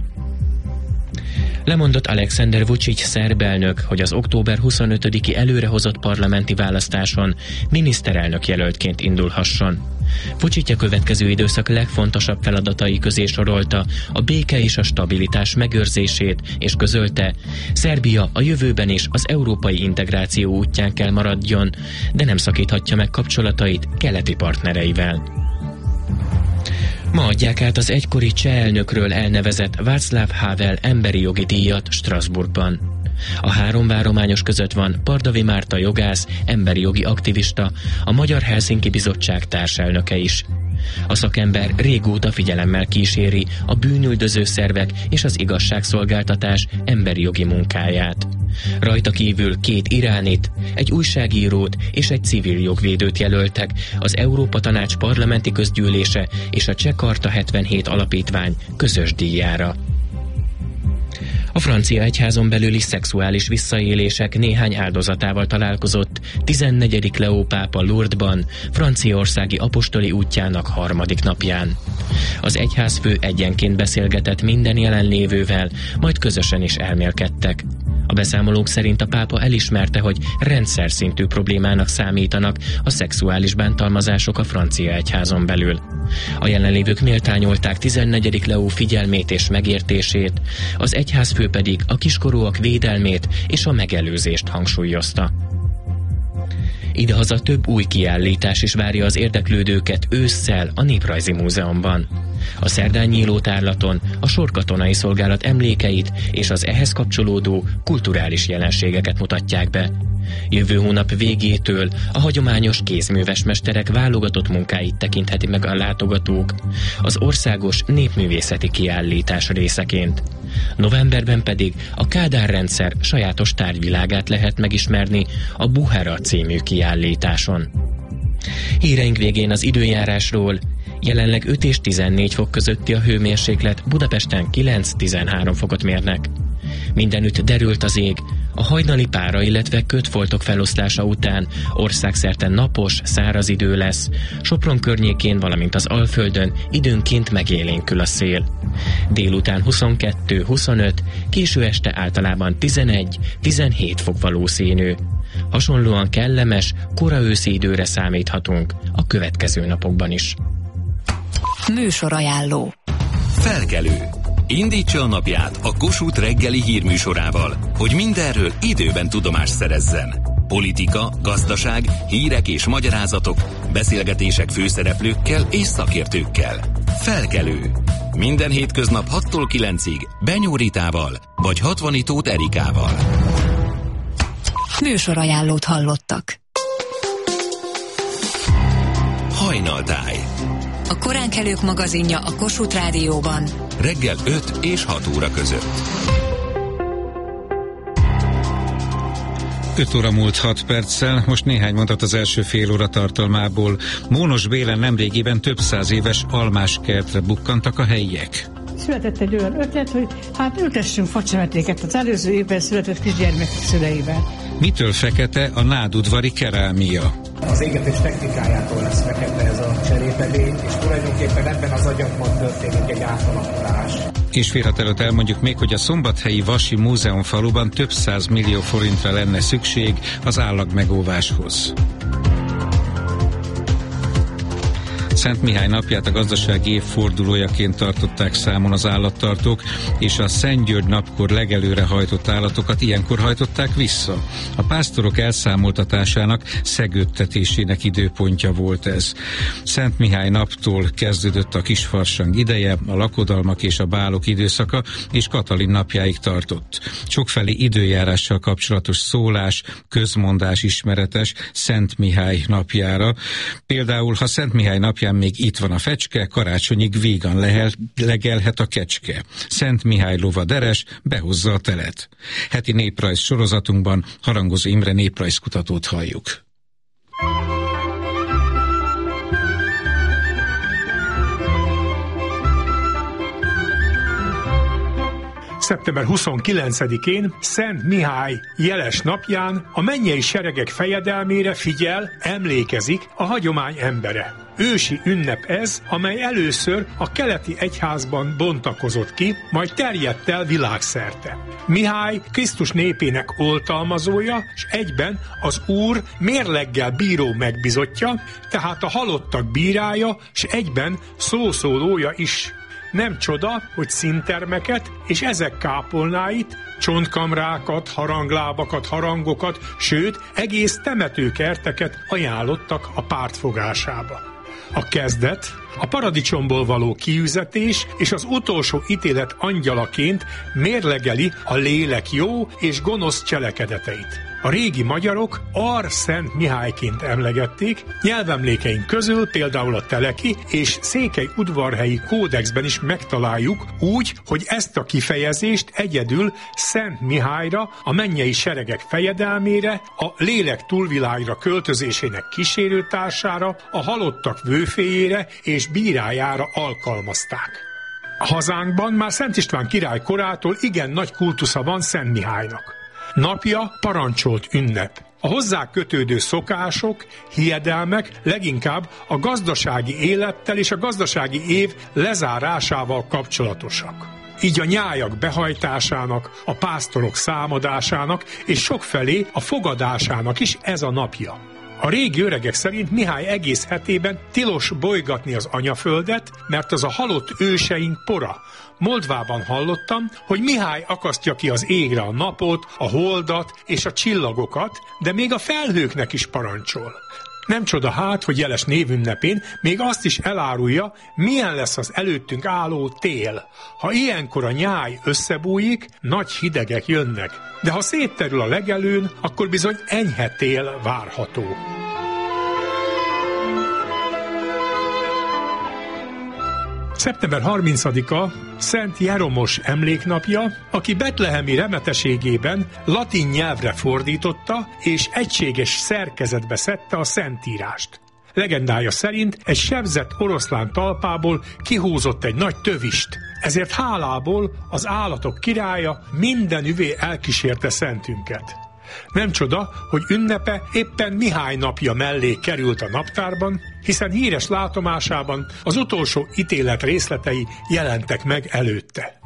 Lemondott Alexander Vučić szerb elnök, hogy az október 25-i előrehozott parlamenti választáson miniszterelnök jelöltként indulhasson. Vučić a következő időszak legfontosabb feladatai közé sorolta a béke és a stabilitás megőrzését, és közölte, Szerbia a jövőben is az európai integráció útján kell maradjon, de nem szakíthatja meg kapcsolatait keleti partnereivel. Ma adják át az egykori cseh elnökről elnevezett Václav Havel emberi jogi díjat Strasbourgban. A 3 várományos között van Pardavi Márta jogász, emberi jogi aktivista, a Magyar Helsinki Bizottság társelnöke is. A szakember régóta figyelemmel kíséri a bűnüldöző szervek és az igazságszolgáltatás emberi jogi munkáját. Rajta kívül 2 iránit, egy újságírót és egy civil jogvédőt jelöltek az Európa Tanács parlamenti közgyűlése és a Cseh Karta 77 alapítvány közös díjára. A francia egyházon belüli szexuális visszaélések néhány áldozatával találkozott 14. Leó pápa Lourdesban, franciaországi apostoli útjának 3. napján. Az egyházfő egyenként beszélgetett minden jelenlévővel, majd közösen is elmélkedtek. A beszámolók szerint a pápa elismerte, hogy rendszer szintű problémának számítanak a szexuális bántalmazások a francia egyházon belül. A jelenlévők méltányolták 14. Leó figyelmét és megértését, az egyházfő pedig a kiskorúak védelmét és a megelőzést hangsúlyozta. Idehaza több új kiállítás is várja az érdeklődőket ősszel a Néprajzi Múzeumban. A szerdán nyíló tárlaton a sorkatonai szolgálat emlékeit és az ehhez kapcsolódó kulturális jelenségeket mutatják be. Jövő hónap végétől a hagyományos kézműves mesterek válogatott munkáit tekintheti meg a látogatók az országos népművészeti kiállítás részeként. Novemberben pedig a Kádár-rendszer sajátos tárgyvilágát lehet megismerni a Buhara című kiállításon. Híreink végén az időjárásról. Jelenleg 5 és 14 fok közötti a hőmérséklet, Budapesten 9-13 fokot mérnek. Mindenütt derült az ég, a hajnali pára, illetve kötfoltok feloszlása után országszerte napos, száraz idő lesz, Sopron környékén, valamint az Alföldön időnként megélénkül a szél. Délután 22-25, késő este általában 11-17 fok valószínű. Hasonlóan kellemes, kora őszi időre számíthatunk a következő napokban is. Műsorajánló. Felkelő. Indítsa a napját a Kossuth reggeli hírműsorával, hogy mindenről időben tudomást szerezzen. Politika, gazdaság, hírek és magyarázatok, beszélgetések főszereplőkkel és szakértőkkel. Felkelő. Minden hétköznap 6-tól 9-ig Benyó Ritával vagy Hatvani Tóth Erikával. Műsorajánlót hallottak. Hajnaltáj. A koránkelők magazinja a Kossuth Rádióban. Reggel 5 és 6 óra között. 5 óra múlt 6 perccel, most néhány mondat az első fél óra tartalmából. Mónos Bélen nemrégiben több száz éves almáskertre bukkantak a helyiek. Született egy olyan ötlet, hogy hát ültessünk facsemetéket az előző évben született kisgyermekek szüleivel. Mitől fekete a nádudvari kerámia? Az égetés technikájától lesz fekete ez a cserépedény, és tulajdonképpen ebben az agyagban történik egy átalakulás. És félhet előtt elmondjuk még, hogy a szombathelyi Vasi Múzeum faluban több 100 millió forintra lenne szükség az állagmegóváshoz. Szent Mihály napját a gazdasági évfordulójaként tartották számon az állattartók, és a Szent György napkor legelőre hajtott állatokat ilyenkor hajtották vissza. A pásztorok elszámoltatásának, szegődtetésének időpontja volt ez. Szent Mihály naptól kezdődött a kisfarsang ideje, a lakodalmak és a bálok időszaka, és Katalin napjáig tartott. Sokfelé időjárással kapcsolatos szólás, közmondás ismeretes Szent Mihály napjára. Például, ha Szent Mihály napján még itt van a fecske, karácsonyig vígan legelhet a kecske. Szent Mihály lova deres, behozza a telet. Heti néprajz sorozatunkban Harangozó Imre néprajzkutatót halljuk. Szeptember 29-én Szent Mihály jeles napján a mennyei seregek fejedelmére figyel, emlékezik a hagyomány embere. Ősi ünnep ez, amely először a keleti egyházban bontakozott ki, majd terjedt el világszerte. Mihály Krisztus népének oltalmazója, és egyben az Úr mérleggel bíró megbízottja, tehát a halottak bírája, és egyben szószólója is. Nem csoda, hogy színtermeket és ezek kápolnáit, csontkamrákat, haranglábakat, harangokat, sőt, egész temetőkerteket ajánlottak a pártfogásába. A kezdet, a paradicsomból való kiüzetés és az utolsó ítélet angyalaként mérlegeli a lélek jó és gonosz cselekedeteit. A régi magyarok Ar-Szent Mihályként emlegették, nyelvemlékeink közül például a teleki és székely udvarhelyi kódexben is megtaláljuk úgy, hogy ezt a kifejezést egyedül Szent Mihályra, a mennyei seregek fejedelmére, a lélek túlvilágra költözésének kísérőtársára, a halottak vőféjére és bírájára alkalmazták. A hazánkban már Szent István király korától igen nagy kultusza van Szent Mihálynak. Napja parancsolt ünnep. A hozzá kötődő szokások, hiedelmek leginkább a gazdasági élettel és a gazdasági év lezárásával kapcsolatosak. Így a nyájak behajtásának, a pásztorok számadásának és sokfelé a fogadásának is ez a napja. A régi öregek szerint Mihály egész hetében tilos bolygatni az anyaföldet, mert az a halott őseink pora. Moldvában hallottam, hogy Mihály akasztja ki az égre a napot, a holdat és a csillagokat, de még a felhőknek is parancsol. Nem csoda hát, hogy jeles névünnepén még azt is elárulja, milyen lesz az előttünk álló tél. Ha ilyenkor a nyáj összebújik, nagy hidegek jönnek, de ha szétterül a legelőn, akkor bizony enyhe tél várható. Szeptember 30-a Szent Jeromos emléknapja, aki betlehemi remeteségében latin nyelvre fordította és egységes szerkezetbe szedte a Szentírást. Legendája szerint egy sebzett oroszlán talpából kihúzott egy nagy tövist, ezért hálából az állatok királya mindenüvé elkísérte szentünket. Nem csoda, hogy ünnepe éppen Mihály napja mellé került a naptárban, hiszen híres látomásában az utolsó ítélet részletei jelentek meg előtte.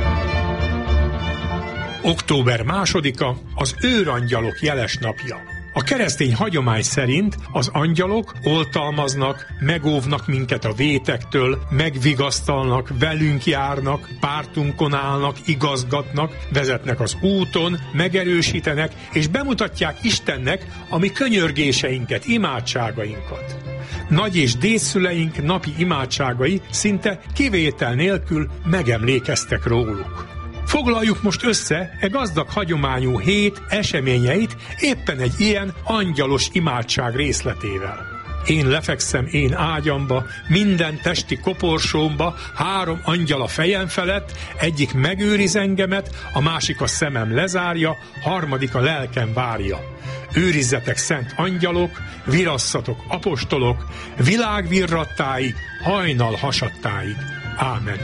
Október 2-a az őrangyalok jeles napja. A keresztény hagyomány szerint az angyalok oltalmaznak, megóvnak minket a vétektől, megvigasztalnak, velünk járnak, pártunkon állnak, igazgatnak, vezetnek az úton, megerősítenek, és bemutatják Istennek a mi könyörgéseinket, imádságainkat. Nagy és dédszüleink napi imádságai szinte kivétel nélkül megemlékeztek róluk. Foglaljuk most össze e gazdag hagyományú hét eseményeit éppen egy ilyen angyalos imádság részletével. Én lefekszem én ágyamba, minden testi koporsómba, 3 angyal a fejem felett, egyik megőriz engemet, a másik a szemem lezárja, harmadik a lelkem várja. Őrizzetek szent angyalok, virasszatok apostolok, világvirrattáig, hajnal hasadtáig. Ámen.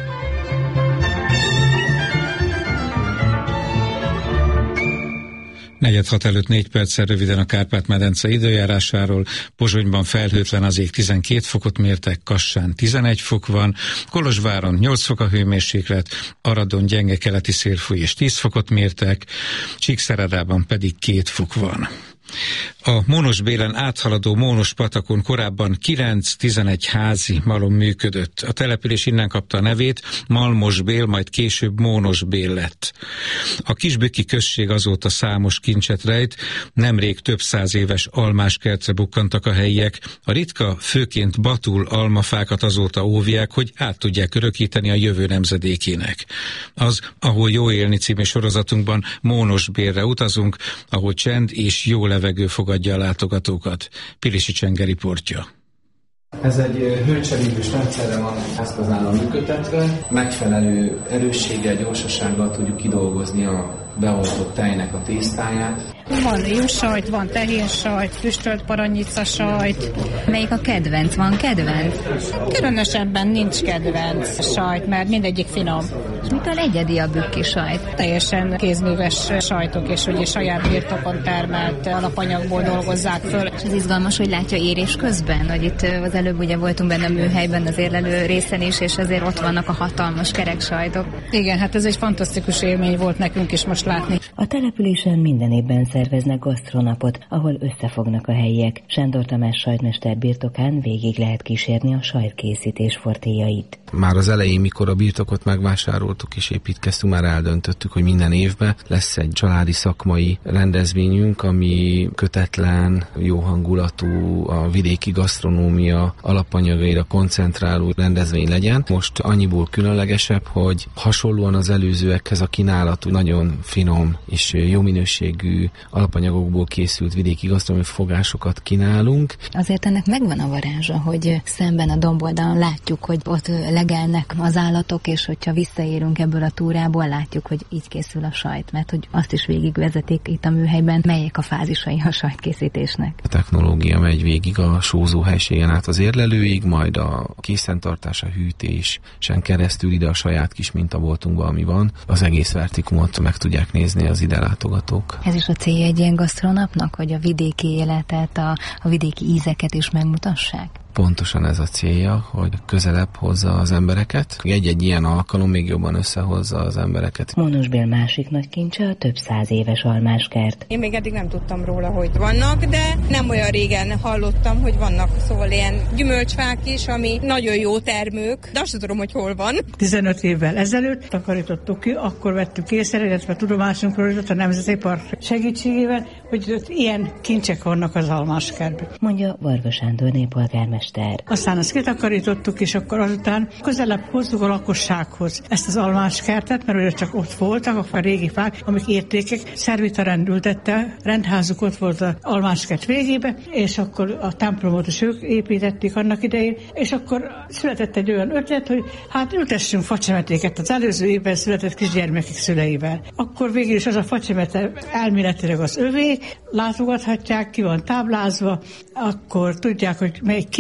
4:06 előtt 4 perccel röviden a Kárpát-medence időjárásáról. Pozsonyban felhőtlen, az ég 12 fokot mértek, Kassán 11 fok van, Kolozsváron 8 fok a hőmérséklet, Aradon gyenge keleti szél fúj és 10 fokot mértek, Csíkszeredában pedig 2 fok van. A Mónosbélen áthaladó Mónos-patakon korábban 9-11 házi malom működött. A település innen kapta a nevét, Malmosbél, majd később Mónosbél lett. A Kisbükki község azóta számos kincset rejt, nemrég több 100 éves almáskertre bukkantak a helyiek. A ritka, főként batul almafákat azóta óvják, hogy át tudják örökíteni a jövő nemzedékének. Az Ahol jó élni című sorozatunkban Mónosbélre utazunk, ahol csend és jó levegő fogadja a látogatókat. Pilisi Csenge riportja. Ez egy hőcserélős rendszerre van házkazállal működtetve. Megfelelő erősséggel, gyorsasággal tudjuk kidolgozni a beoltott tejnek a tésztáját. Van juhsajt, van tehénsajt, füstölt paranyica sajt. Melyik a kedvenc? Van kedvenc? Különösebben nincs kedvenc sajt, mert mindegyik finom. Mitől egyedi a bükki sajt? Teljesen kézműves sajtok, és ugye saját birtokon termelt alapanyagból dolgozzák föl. És ez izgalmas, hogy látja érés közben, hogy itt az előbb ugye voltunk benne a műhelyben, az érlelő részen is, és azért ott vannak a hatalmas kerek sajtok. Igen, hát ez egy fantasztikus élmény volt nekünk is most látni. A településen minden évben szerveznek gasztronapot, ahol összefognak a helyiek. Sándor Tamás sajtmester birtokán végig lehet kísérni a sajtkészítés fortélyait. Már az elején, mikor a birtokot megvásároltuk és építkeztünk, már eldöntöttük, hogy minden évben lesz egy családi szakmai rendezvényünk, ami kötetlen, jó hangulatú, a vidéki gasztronómia alapanyagaira koncentráló rendezvény legyen. Most annyiból különlegesebb, hogy hasonlóan az előzőekhez a kínálat nagyon finom és jó minőségű alapanyagokból készült vidéki gasztronómiai fogásokat kínálunk. Azért ennek megvan a varázsa, hogy szemben a domboldalon látjuk, hogy ott legelnek az állatok, és hogyha visszaérünk ebből a túrából, látjuk, hogy így készül a sajt, mert hogy azt is végigvezetik itt a műhelyben, melyek a fázisai a sajtkészítésnek. A technológia megy végig a sózó helységen át az érlelőig, majd a készentartás, a hűtésen keresztül ide a saját kis mintaboltunkba, ami van. Az egész vertikumot meg tudják nézni az ide látogatók. Ez is a célja egy ilyen gasztronapnak, hogy a vidéki életet, a vidéki ízeket is megmutassák? Pontosan ez a célja, hogy közelebb hozza az embereket. Egy-egy ilyen alkalom még jobban összehozza az embereket. Mónosbél másik nagy kincse a több 100 éves almáskert. Én még eddig nem tudtam róla, hogy vannak, de nem olyan régen hallottam, hogy vannak szóval ilyen gyümölcsfák is, ami nagyon jó termők, de azt sem tudom, hogy hol van. 15 évvel ezelőtt takarítottuk ki, akkor vettük észre, illetve tudomásunkról a Nemzeti Park segítségével, hogy ott ilyen kincsek vannak az almáskertben. Mondja Varga Sándor népolgármester. Aztán azt kitakarítottuk, és akkor azután közelebb hozzuk a lakossághoz ezt az almáskertet, mert ugye csak ott voltak a régi fák, amik értékek. Szervita rendültette, rendházuk ott volt az almáskert végébe, és akkor a templomot is ők építették annak idején, és akkor született egy olyan ötlet, hogy hát ültessünk facsemetéket az előző évben született kisgyermekek szüleivel. Akkor végül is az a facsemete elméletileg az övé, látogathatják, ki van táblázva, akkor tudják, hogy melyik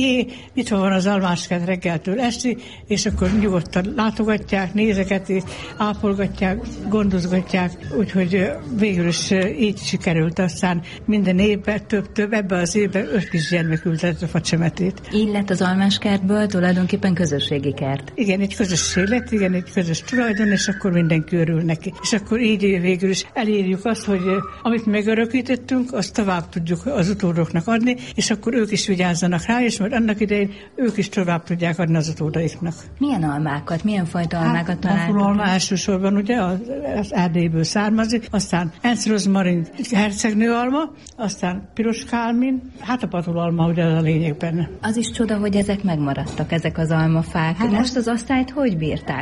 nyitva van az almáskert reggeltől estig, és akkor nyugodtan látogatják, nézegetik, ápolgatják, gondozgatják, úgyhogy végül is így sikerült. Aztán minden évben több, ebben az évben 5 kisgyermek ültett a facsemetét. Így lett az almáskertből tulajdonképpen közösségi kert. Igen, egy közösség lett, igen, egy közös tulajdon, és akkor mindenki örül neki. És akkor így végül is elérjük azt, hogy amit megörökítettünk, azt tovább tudjuk az utódoknak adni, és akkor ők is vigyázzanak rá, és majd annak idején ők is tovább tudják adni az utódaiknak. Milyen almákat, milyen fajta almákat találtak? A alma elsősorban ugye az Erdélyből származik, aztán enszrozmarin hercegnőalma, aztán piros kálmin, hát a patulalma ugye a lényeg benne. Az is csoda, hogy ezek megmaradtak, ezek az almafák. Hát most az osztályt hogy bírták?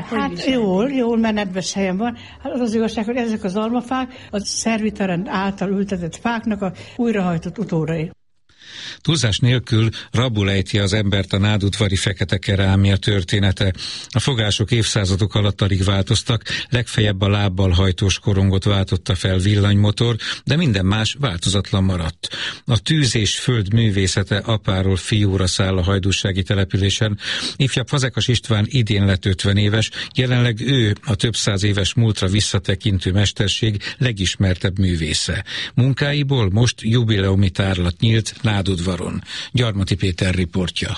Jól, mert nedves helyen van. Hát az igazság, hogy ezek az almafák a Szervitarend által ültetett fáknak a újrahajtott utódai. Túlzás nélkül rabul ejti az embert a nádudvari fekete kerámia története. A fogások évszázadok alatt alig változtak, legfeljebb a lábbal hajtós korongot váltotta fel villanymotor, de minden más változatlan maradt. A tűz és föld művészete apáról fiúra száll a hajdúsági településen. Ifjabb Fazekas István idén lett 50 éves, jelenleg ő a több száz éves múltra visszatekintő mesterség legismertebb művésze. Munkáiból most jubileumi tárlat nyílt Nádudvaron. Gyarmati Péter riportja.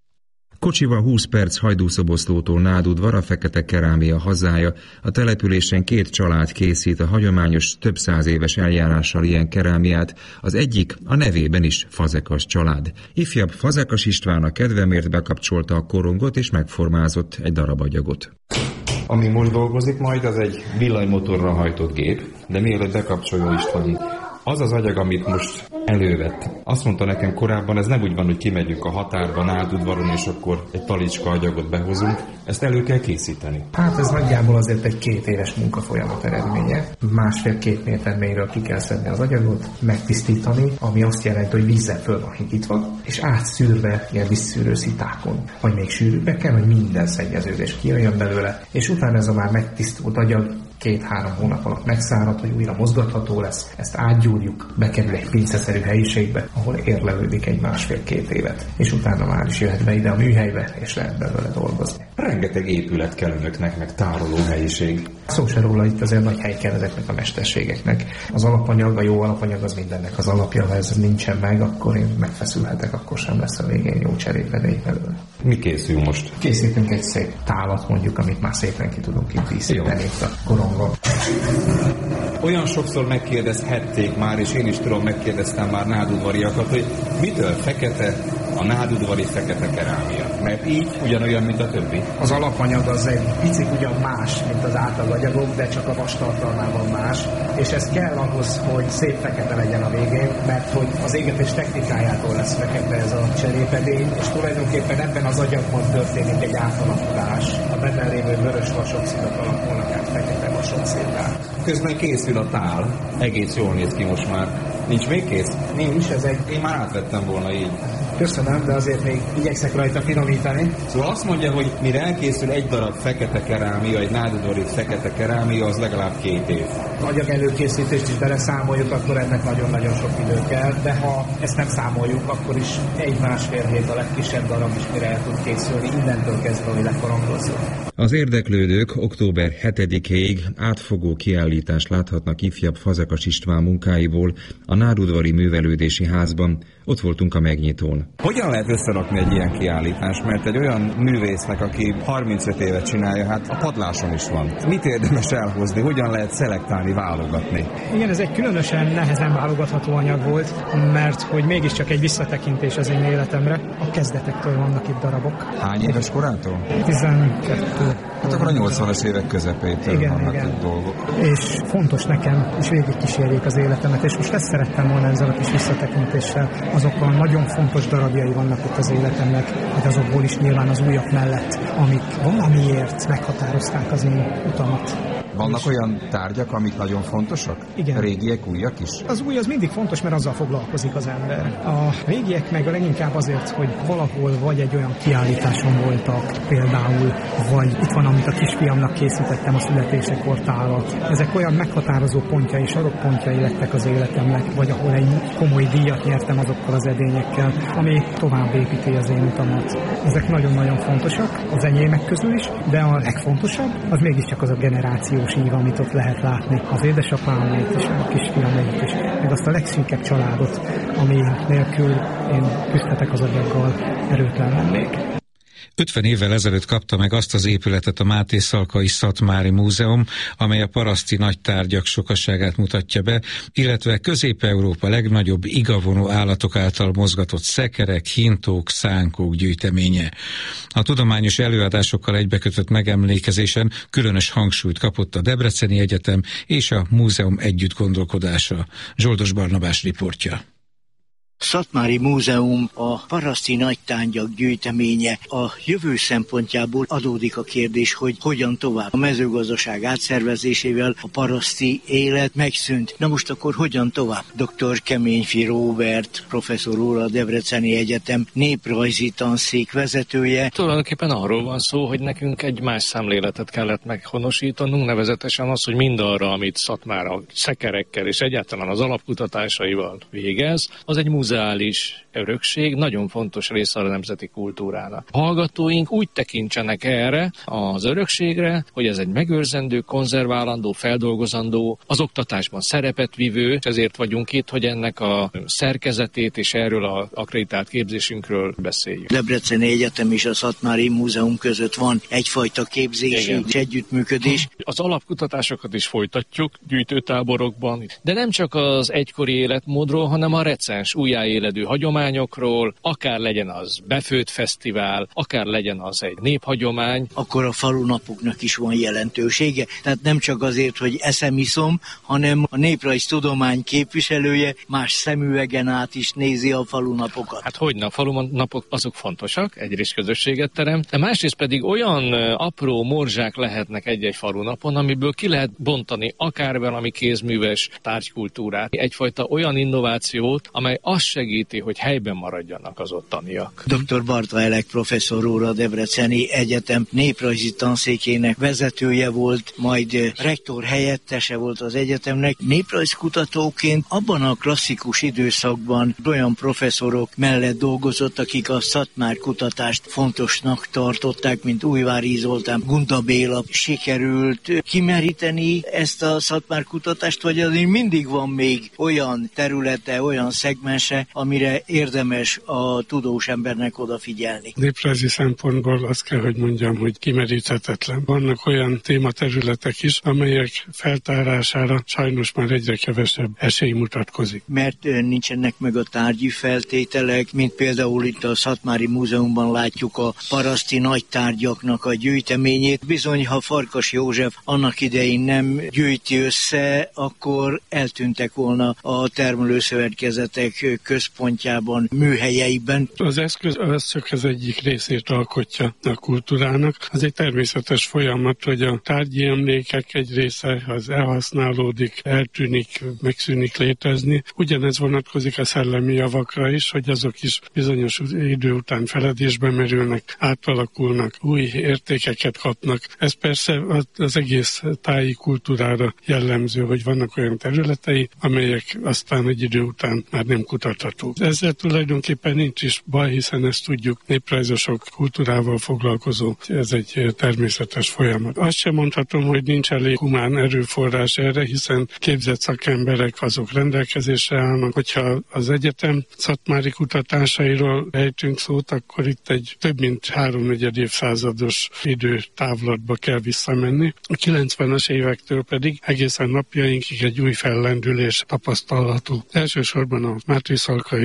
Kocsival 20 perc Hajdúszoboszlótól Nádudvar, a fekete kerámia hazája. A településen 2 család készít a hagyományos, több száz éves eljárással ilyen kerámiát, az egyik a nevében is Fazekas család. Ifjabb Fazekas István a kedvemért bekapcsolta a korongot és megformázott egy darab agyagot. Ami most dolgozik majd, az egy villanymotorral hajtott gép, de mielőtt bekapcsolja Istvani, az az agyag, amit most elővett. Azt mondta nekem korábban, ez nem úgy van, hogy kimegyünk a határba, Nádudvaron, és akkor egy talicska agyagot behozunk. Ezt elő kell készíteni. Hát ez nagyjából azért egy 2 éves munkafolyamat eredménye. 1,5-2 méter mélyről ki kell szedni az agyagot, megtisztítani, ami azt jelenti, hogy vízzel föl van higítva, és átszűrve ilyen vízszűrő szitákon. Vagy még sűrűbbeken, hogy minden szennyeződés kijöjjön belőle, és utána ez a már megtisztult agyag 2-3 hónap alatt megszárad, hogy újra mozgatható lesz. Ezt átgyúrjuk, bekerül egy pinceszerű helyiségbe, ahol érlelődik egy 1,5-2 évet. És utána már is jöhet be ide a műhelybe, és lehet belőle dolgozni. Rengeteg épület kell önöknek, meg tároló helyiség. Szó se róla, itt azért nagy hely kell ezeknek a mesterségeknek. Az alapanyag, a jó alapanyag az mindennek az alapja, ha ez nincsen meg, akkor én megfeszülhetek, akkor sem lesz a végén jó cserépedély belőle. Mi készül most? Készítünk egy szép tálat mondjuk, amit már szépen ki tudunk itt díszíteni itt a korongon. Olyan sokszor megkérdezhették már, és én is tudom, megkérdeztem már nádudvariakat, hogy mitől fekete a nádudvari fekete kerámia? Mert így ugyanolyan, mint a többi. Az alapanyag az egy picit ugyan más, mint az átlaganyagok, de csak a vastartalmában más, és ez kell ahhoz, hogy szép fekete legyen a végén, mert hogy az égetés technikájától lesz fekete ez a cserépedény, és tulajdonképpen ebben az agyagban történik egy átalakulás. A benne lévő vörös vasokszínak alakulnak át fekete vasokszínná. Közben készül a tál, egész jól néz ki most már. Nincs még kész? Nincs, ez egy... Én már átvettem volna így. Köszönöm, de azért még igyekszek rajta finomítani. Szóval azt mondja, hogy mire elkészül egy darab fekete kerámia, egy nádudvari fekete kerámia, az legalább 2 év. Agyag előkészítést is beleszámoljuk, akkor ennek nagyon-nagyon sok idő kell, de ha ezt nem számoljuk, akkor is 1-1,5 hét a legkisebb darab is, mire el tud készülni, innentől kezdve, hogy lekorongozzuk. Az érdeklődők október 7-ig átfogó kiállítást láthatnak ifjabb Fazekas István munkáiból a Nádudvari Művelődési Házban. Ott voltunk a megnyitón. Hogyan lehet összerakni egy ilyen kiállítást? Mert egy olyan művésznek, aki 35 évet csinálja, hát a padláson is van. Mit érdemes elhozni? Hogyan lehet szelektálni, válogatni? Igen, ez egy különösen nehezen válogatható anyag volt, mert hogy mégiscsak egy visszatekintés az én életemre. A kezdetektől vannak itt darabok. Hány éves korától? 12. Hát akkor a 80-as évek közepétől vannak itt dolgok. És fontos nekem, és végigkísérjék az életemet, és most ezt szerettem volna ezzel a kis visszatekintéssel. Azok a nagyon fontos darabjai vannak itt az életemnek, de azokból is nyilván az újak mellett, amik valamiért meghatározták az én utamat. Vannak olyan tárgyak, amik nagyon fontosak? Igen. Régiek, újak is? Az új az mindig fontos, mert azzal foglalkozik az ember. A régiek meg leginkább azért, hogy valahol vagy egy olyan kiállításon voltak például, vagy itt van, amit a kisfiamnak készítettem, a születésekor tálat. Ezek olyan meghatározó pontjai, sarokpontjai lettek az életemnek, vagy ahol egy komoly díjat nyertem azokkal az edényekkel, ami tovább építi az én utamat. Ezek nagyon-nagyon fontosak, az enyémek közül is, de a legfontosabb, az mégiscsak az a generációs ív, amit ott lehet látni. Az édesapámét és a kisfiamét is, meg azt a legszűkebb családot, ami nélkül én küzdhetek az agyaggal, erőtlen lennék. 50 évvel ezelőtt kapta meg azt az épületet a Máté Szalkai Szatmári Múzeum, amely a paraszti nagytárgyak sokaságát mutatja be, illetve Közép-Európa legnagyobb igavonó állatok által mozgatott szekerek, hintók, szánkók gyűjteménye. A tudományos előadásokkal egybekötött megemlékezésen különös hangsúlyt kapott a Debreceni Egyetem és a múzeum együttgondolkodása. Zsoldos Barnabás riportja. Szatmári Múzeum a paraszti nagytárgyak gyűjteménye. A jövő szempontjából adódik a kérdés, hogy hogyan tovább. A mezőgazdaság átszervezésével a paraszti élet megszűnt. Na most akkor hogyan tovább? Dr. Keményfi Róbert, professzor úr, a Debreceni Egyetem néprajzi tanszék vezetője. Tulajdonképpen arról van szó, hogy nekünk egy más szemléletet kellett meghonosítanunk, nevezetesen az, hogy mindarra, amit Szatmár a szekerekkel és egyáltalán az alapkutatásaival végez, az egy muzeális örökség, nagyon fontos része a nemzeti kultúrának. A hallgatóink úgy tekintsenek erre az örökségre, hogy ez egy megőrzendő, konzerválandó, feldolgozandó, az oktatásban szerepet vívő, ezért vagyunk itt, hogy ennek a szerkezetét és erről az akkreditált képzésünkről beszéljünk. Debreceni Egyetem és a Szatmári Múzeum között van egyfajta képzési és együttműködés. Az alapkutatásokat is folytatjuk gyűjtőtáborokban, de nem csak az egykori életmódról, hanem a recens újjáéledő hagyományokról, akár legyen az befőtt fesztivál, akár legyen az egy néphagyomány. Akkor a falunapoknak is van jelentősége, tehát nem csak azért, hogy eszem-iszom, hanem a néprajztudomány képviselője más szemüvegen át is nézi a falunapokat. Hát hogyne, a falunapok azok fontosak, egyrészt közösséget teremt, de másrészt pedig olyan apró morzsák lehetnek egy-egy falunapon, amiből ki lehet bontani akár valami kézműves tárgykultúrát, egyfajta olyan innovációt, amely azt segíti, hogy helyben maradjanak az ottaniak. Dr. Barta Elek professzor úr, a Debreceni Egyetem néprajzi tanszékének vezetője volt, majd rektor helyettese volt az egyetemnek. Néprajzkutatóként abban a klasszikus időszakban olyan professzorok mellett dolgozott, akik a Szatmár kutatást fontosnak tartották, mint Újvári Zoltán, Gunda Béla. Sikerült kimeríteni ezt a Szatmár kutatást, vagy azért mindig van még olyan területe, olyan szegmense, amire érdemes a tudós embernek odafigyelni? Néprajzi szempontból azt kell, hogy mondjam, hogy kimeríthetetlen. Vannak olyan tématerületek is, amelyek feltárására sajnos már egyre kevesebb esély mutatkozik. Mert nincsenek meg a tárgyi feltételek, mint például itt a Szatmári Múzeumban látjuk a paraszti nagytárgyaknak a gyűjteményét. Bizony, ha Farkas József annak idején nem gyűjti össze, akkor eltűntek volna a termelőszövetkezetek központjában, műhelyeiben. Az eszköz az csak az egyik részét alkotja a kultúrának. Az egy természetes folyamat, hogy a tárgyi emlékek egy része az elhasználódik, eltűnik, megszűnik létezni. Ugyanez vonatkozik a szellemi javakra is, hogy azok is bizonyos idő után feledésbe merülnek, átalakulnak, új értékeket kapnak. Ez persze az egész táji kultúrára jellemző, hogy vannak olyan területei, amelyek aztán egy idő után már nem kutathatók. Ezzel tulajdonképpen nincs is baj, hiszen ezt tudjuk, néprajzosok kultúrával foglalkozó, ez egy természetes folyamat. Azt sem mondhatom, hogy nincs elég humán erőforrás erre, hiszen képzett szakemberek azok rendelkezésre állnak. Hogyha az egyetem szatmári kutatásairól ejtünk szót, akkor itt egy több mint 3-4 évszázados időtávlatba kell visszamenni. A 90-es évektől pedig egészen napjainkig egy új fellendülés tapasztalható. Elsősorban a Máté Szalkai Szatmári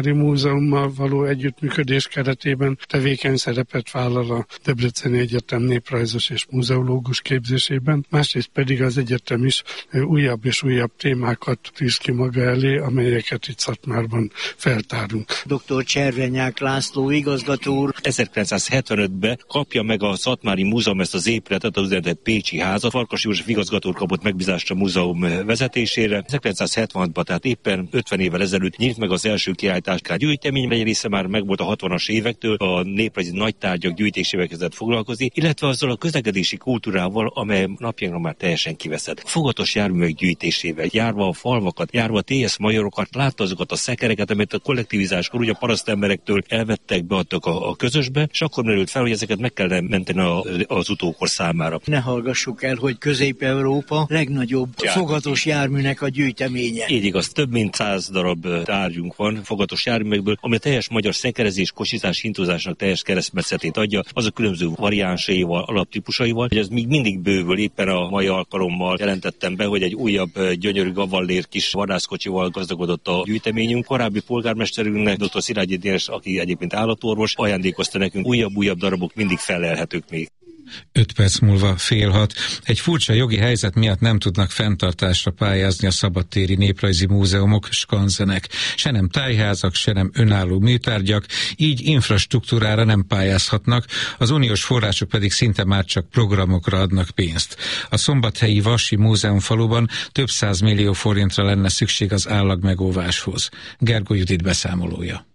Szatmári Múzeummal való együttműködés keretében tevékeny szerepet vállal a Debreceni Egyetem néprajzos és múzeológus képzésében, másrészt pedig az egyetem is újabb és újabb témákat tűz ki maga elé, amelyeket itt Szatmárban feltárunk. Dr. Cservenyák László igazgató úr 1975-ben kapja meg a Szatmári Múzeum ezt az épületet, az úgynevezett Pécsi házat. Farkas József igazgató úr kapott megbízást a múzeum vezetésére. 1976-ban, tehát éppen 50 évvel ezelőtt nyílt meg az első kiállításkár gyűjtemény, egy része már megvolt a 60-as évektől, a néprajzi nagytárgyak gyűjtésével kezdett foglalkozni, illetve azzal a közlekedési kultúrával, amely napjainkra már teljesen kiveszett. Fogatos járművek gyűjtésével, járva a falvakat, járva a TS majorokat, látta azokat a szekereket, amit a kollektivizáskor ugye a parasztemberektől elvettek, beadtak a közösbe, és akkor merült fel, hogy ezeket meg kell menteni az utókor számára. Ne hallgassuk el, hogy Közép-Európa legnagyobb fogatos járműnek a gyűjteménye. Így igaz, több mint 100 darab tárgyunk van fogatos járművekből, ami a teljes magyar szekerezés, kosizás, hintozásnak teljes keresztmetszetét adja, az a különböző variánsaival, alaptípusaival, hogy ez még mindig bővül. Éppen a mai alkalommal jelentettem be, hogy egy újabb gyönyörű gavallér kis vadászkocsival gazdagodott a gyűjteményünk. Korábbi polgármesterünknek, dr. Szilágyi Dénes, aki egyébként állatorvos, ajándékozta nekünk újabb darabok, mindig felelhetők még. 5 perc múlva 5:30. Egy furcsa jogi helyzet miatt nem tudnak fenntartásra pályázni a szabadtéri néprajzi múzeumok, skanzenek. Se nem tájházak, se nem önálló műtárgyak, így infrastruktúrára nem pályázhatnak, az uniós források pedig szinte már csak programokra adnak pénzt. A szombathelyi Vasi Múzeumfaluban több 100 millió forintra lenne szükség az állagmegóváshoz. Gergó Judit beszámolója.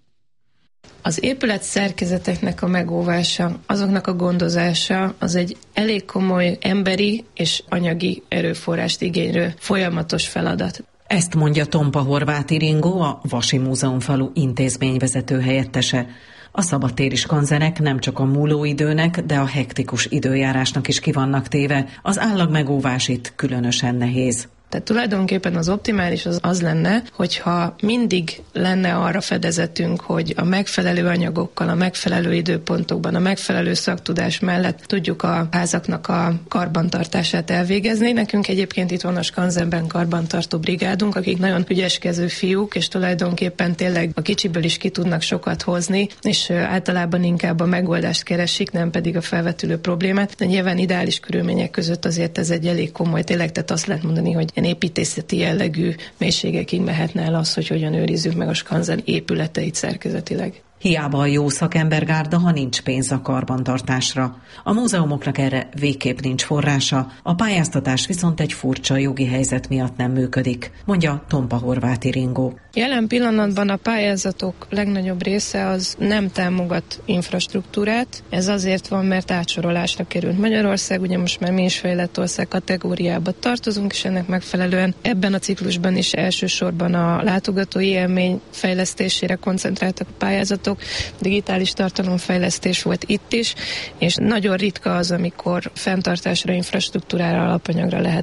Az épület szerkezeteknek a megóvása, azoknak a gondozása az egy elég komoly emberi és anyagi erőforrást igénylő folyamatos feladat. Ezt mondja Tompa Horváth Iringó, a Vasi Múzeumfalu intézményvezető helyettese. A szabadtéri skanzenek nem csak a múlóidőnek, de a hektikus időjárásnak is ki vannak téve. Az állagmegóvás itt különösen nehéz. Tehát tulajdonképpen az optimális az lenne, hogyha mindig lenne arra fedezetünk, hogy a megfelelő anyagokkal, a megfelelő időpontokban, a megfelelő szaktudás mellett tudjuk a házaknak a karbantartását elvégezni. Nekünk egyébként itt van a skanzenben karbantartó brigádunk, akik nagyon ügyeskező fiúk, és tulajdonképpen tényleg a kicsiből is ki tudnak sokat hozni, és általában inkább a megoldást keresik, nem pedig a felvetülő problémát. De nyilván ideális körülmények között azért ez egy elég komoly, tényleg, tehát azt lehet mondani, hogy ilyen építészeti jellegű mélységekig mehetne el az, hogy hogyan őrizzük meg a skanzen épületeit szerkezetileg. Hiába a jó szakembergárda, ha nincs pénz a karbantartásra. A múzeumoknak erre végképp nincs forrása, a pályáztatás viszont egy furcsa jogi helyzet miatt nem működik, mondja Tompa Horváth Iringó. Jelen pillanatban a pályázatok legnagyobb része az nem támogat infrastruktúrát. Ez azért van, mert átsorolásra került Magyarország, ugye most már mi is fejlett ország kategóriába tartozunk, és ennek megfelelően ebben a ciklusban is elsősorban a látogatói élmény fejlesztésére koncentráltak a pályázatok. Digitális tartalomfejlesztés volt itt is, és nagyon ritka az, amikor fenntartásra, infrastruktúrára, alapanyagra lehet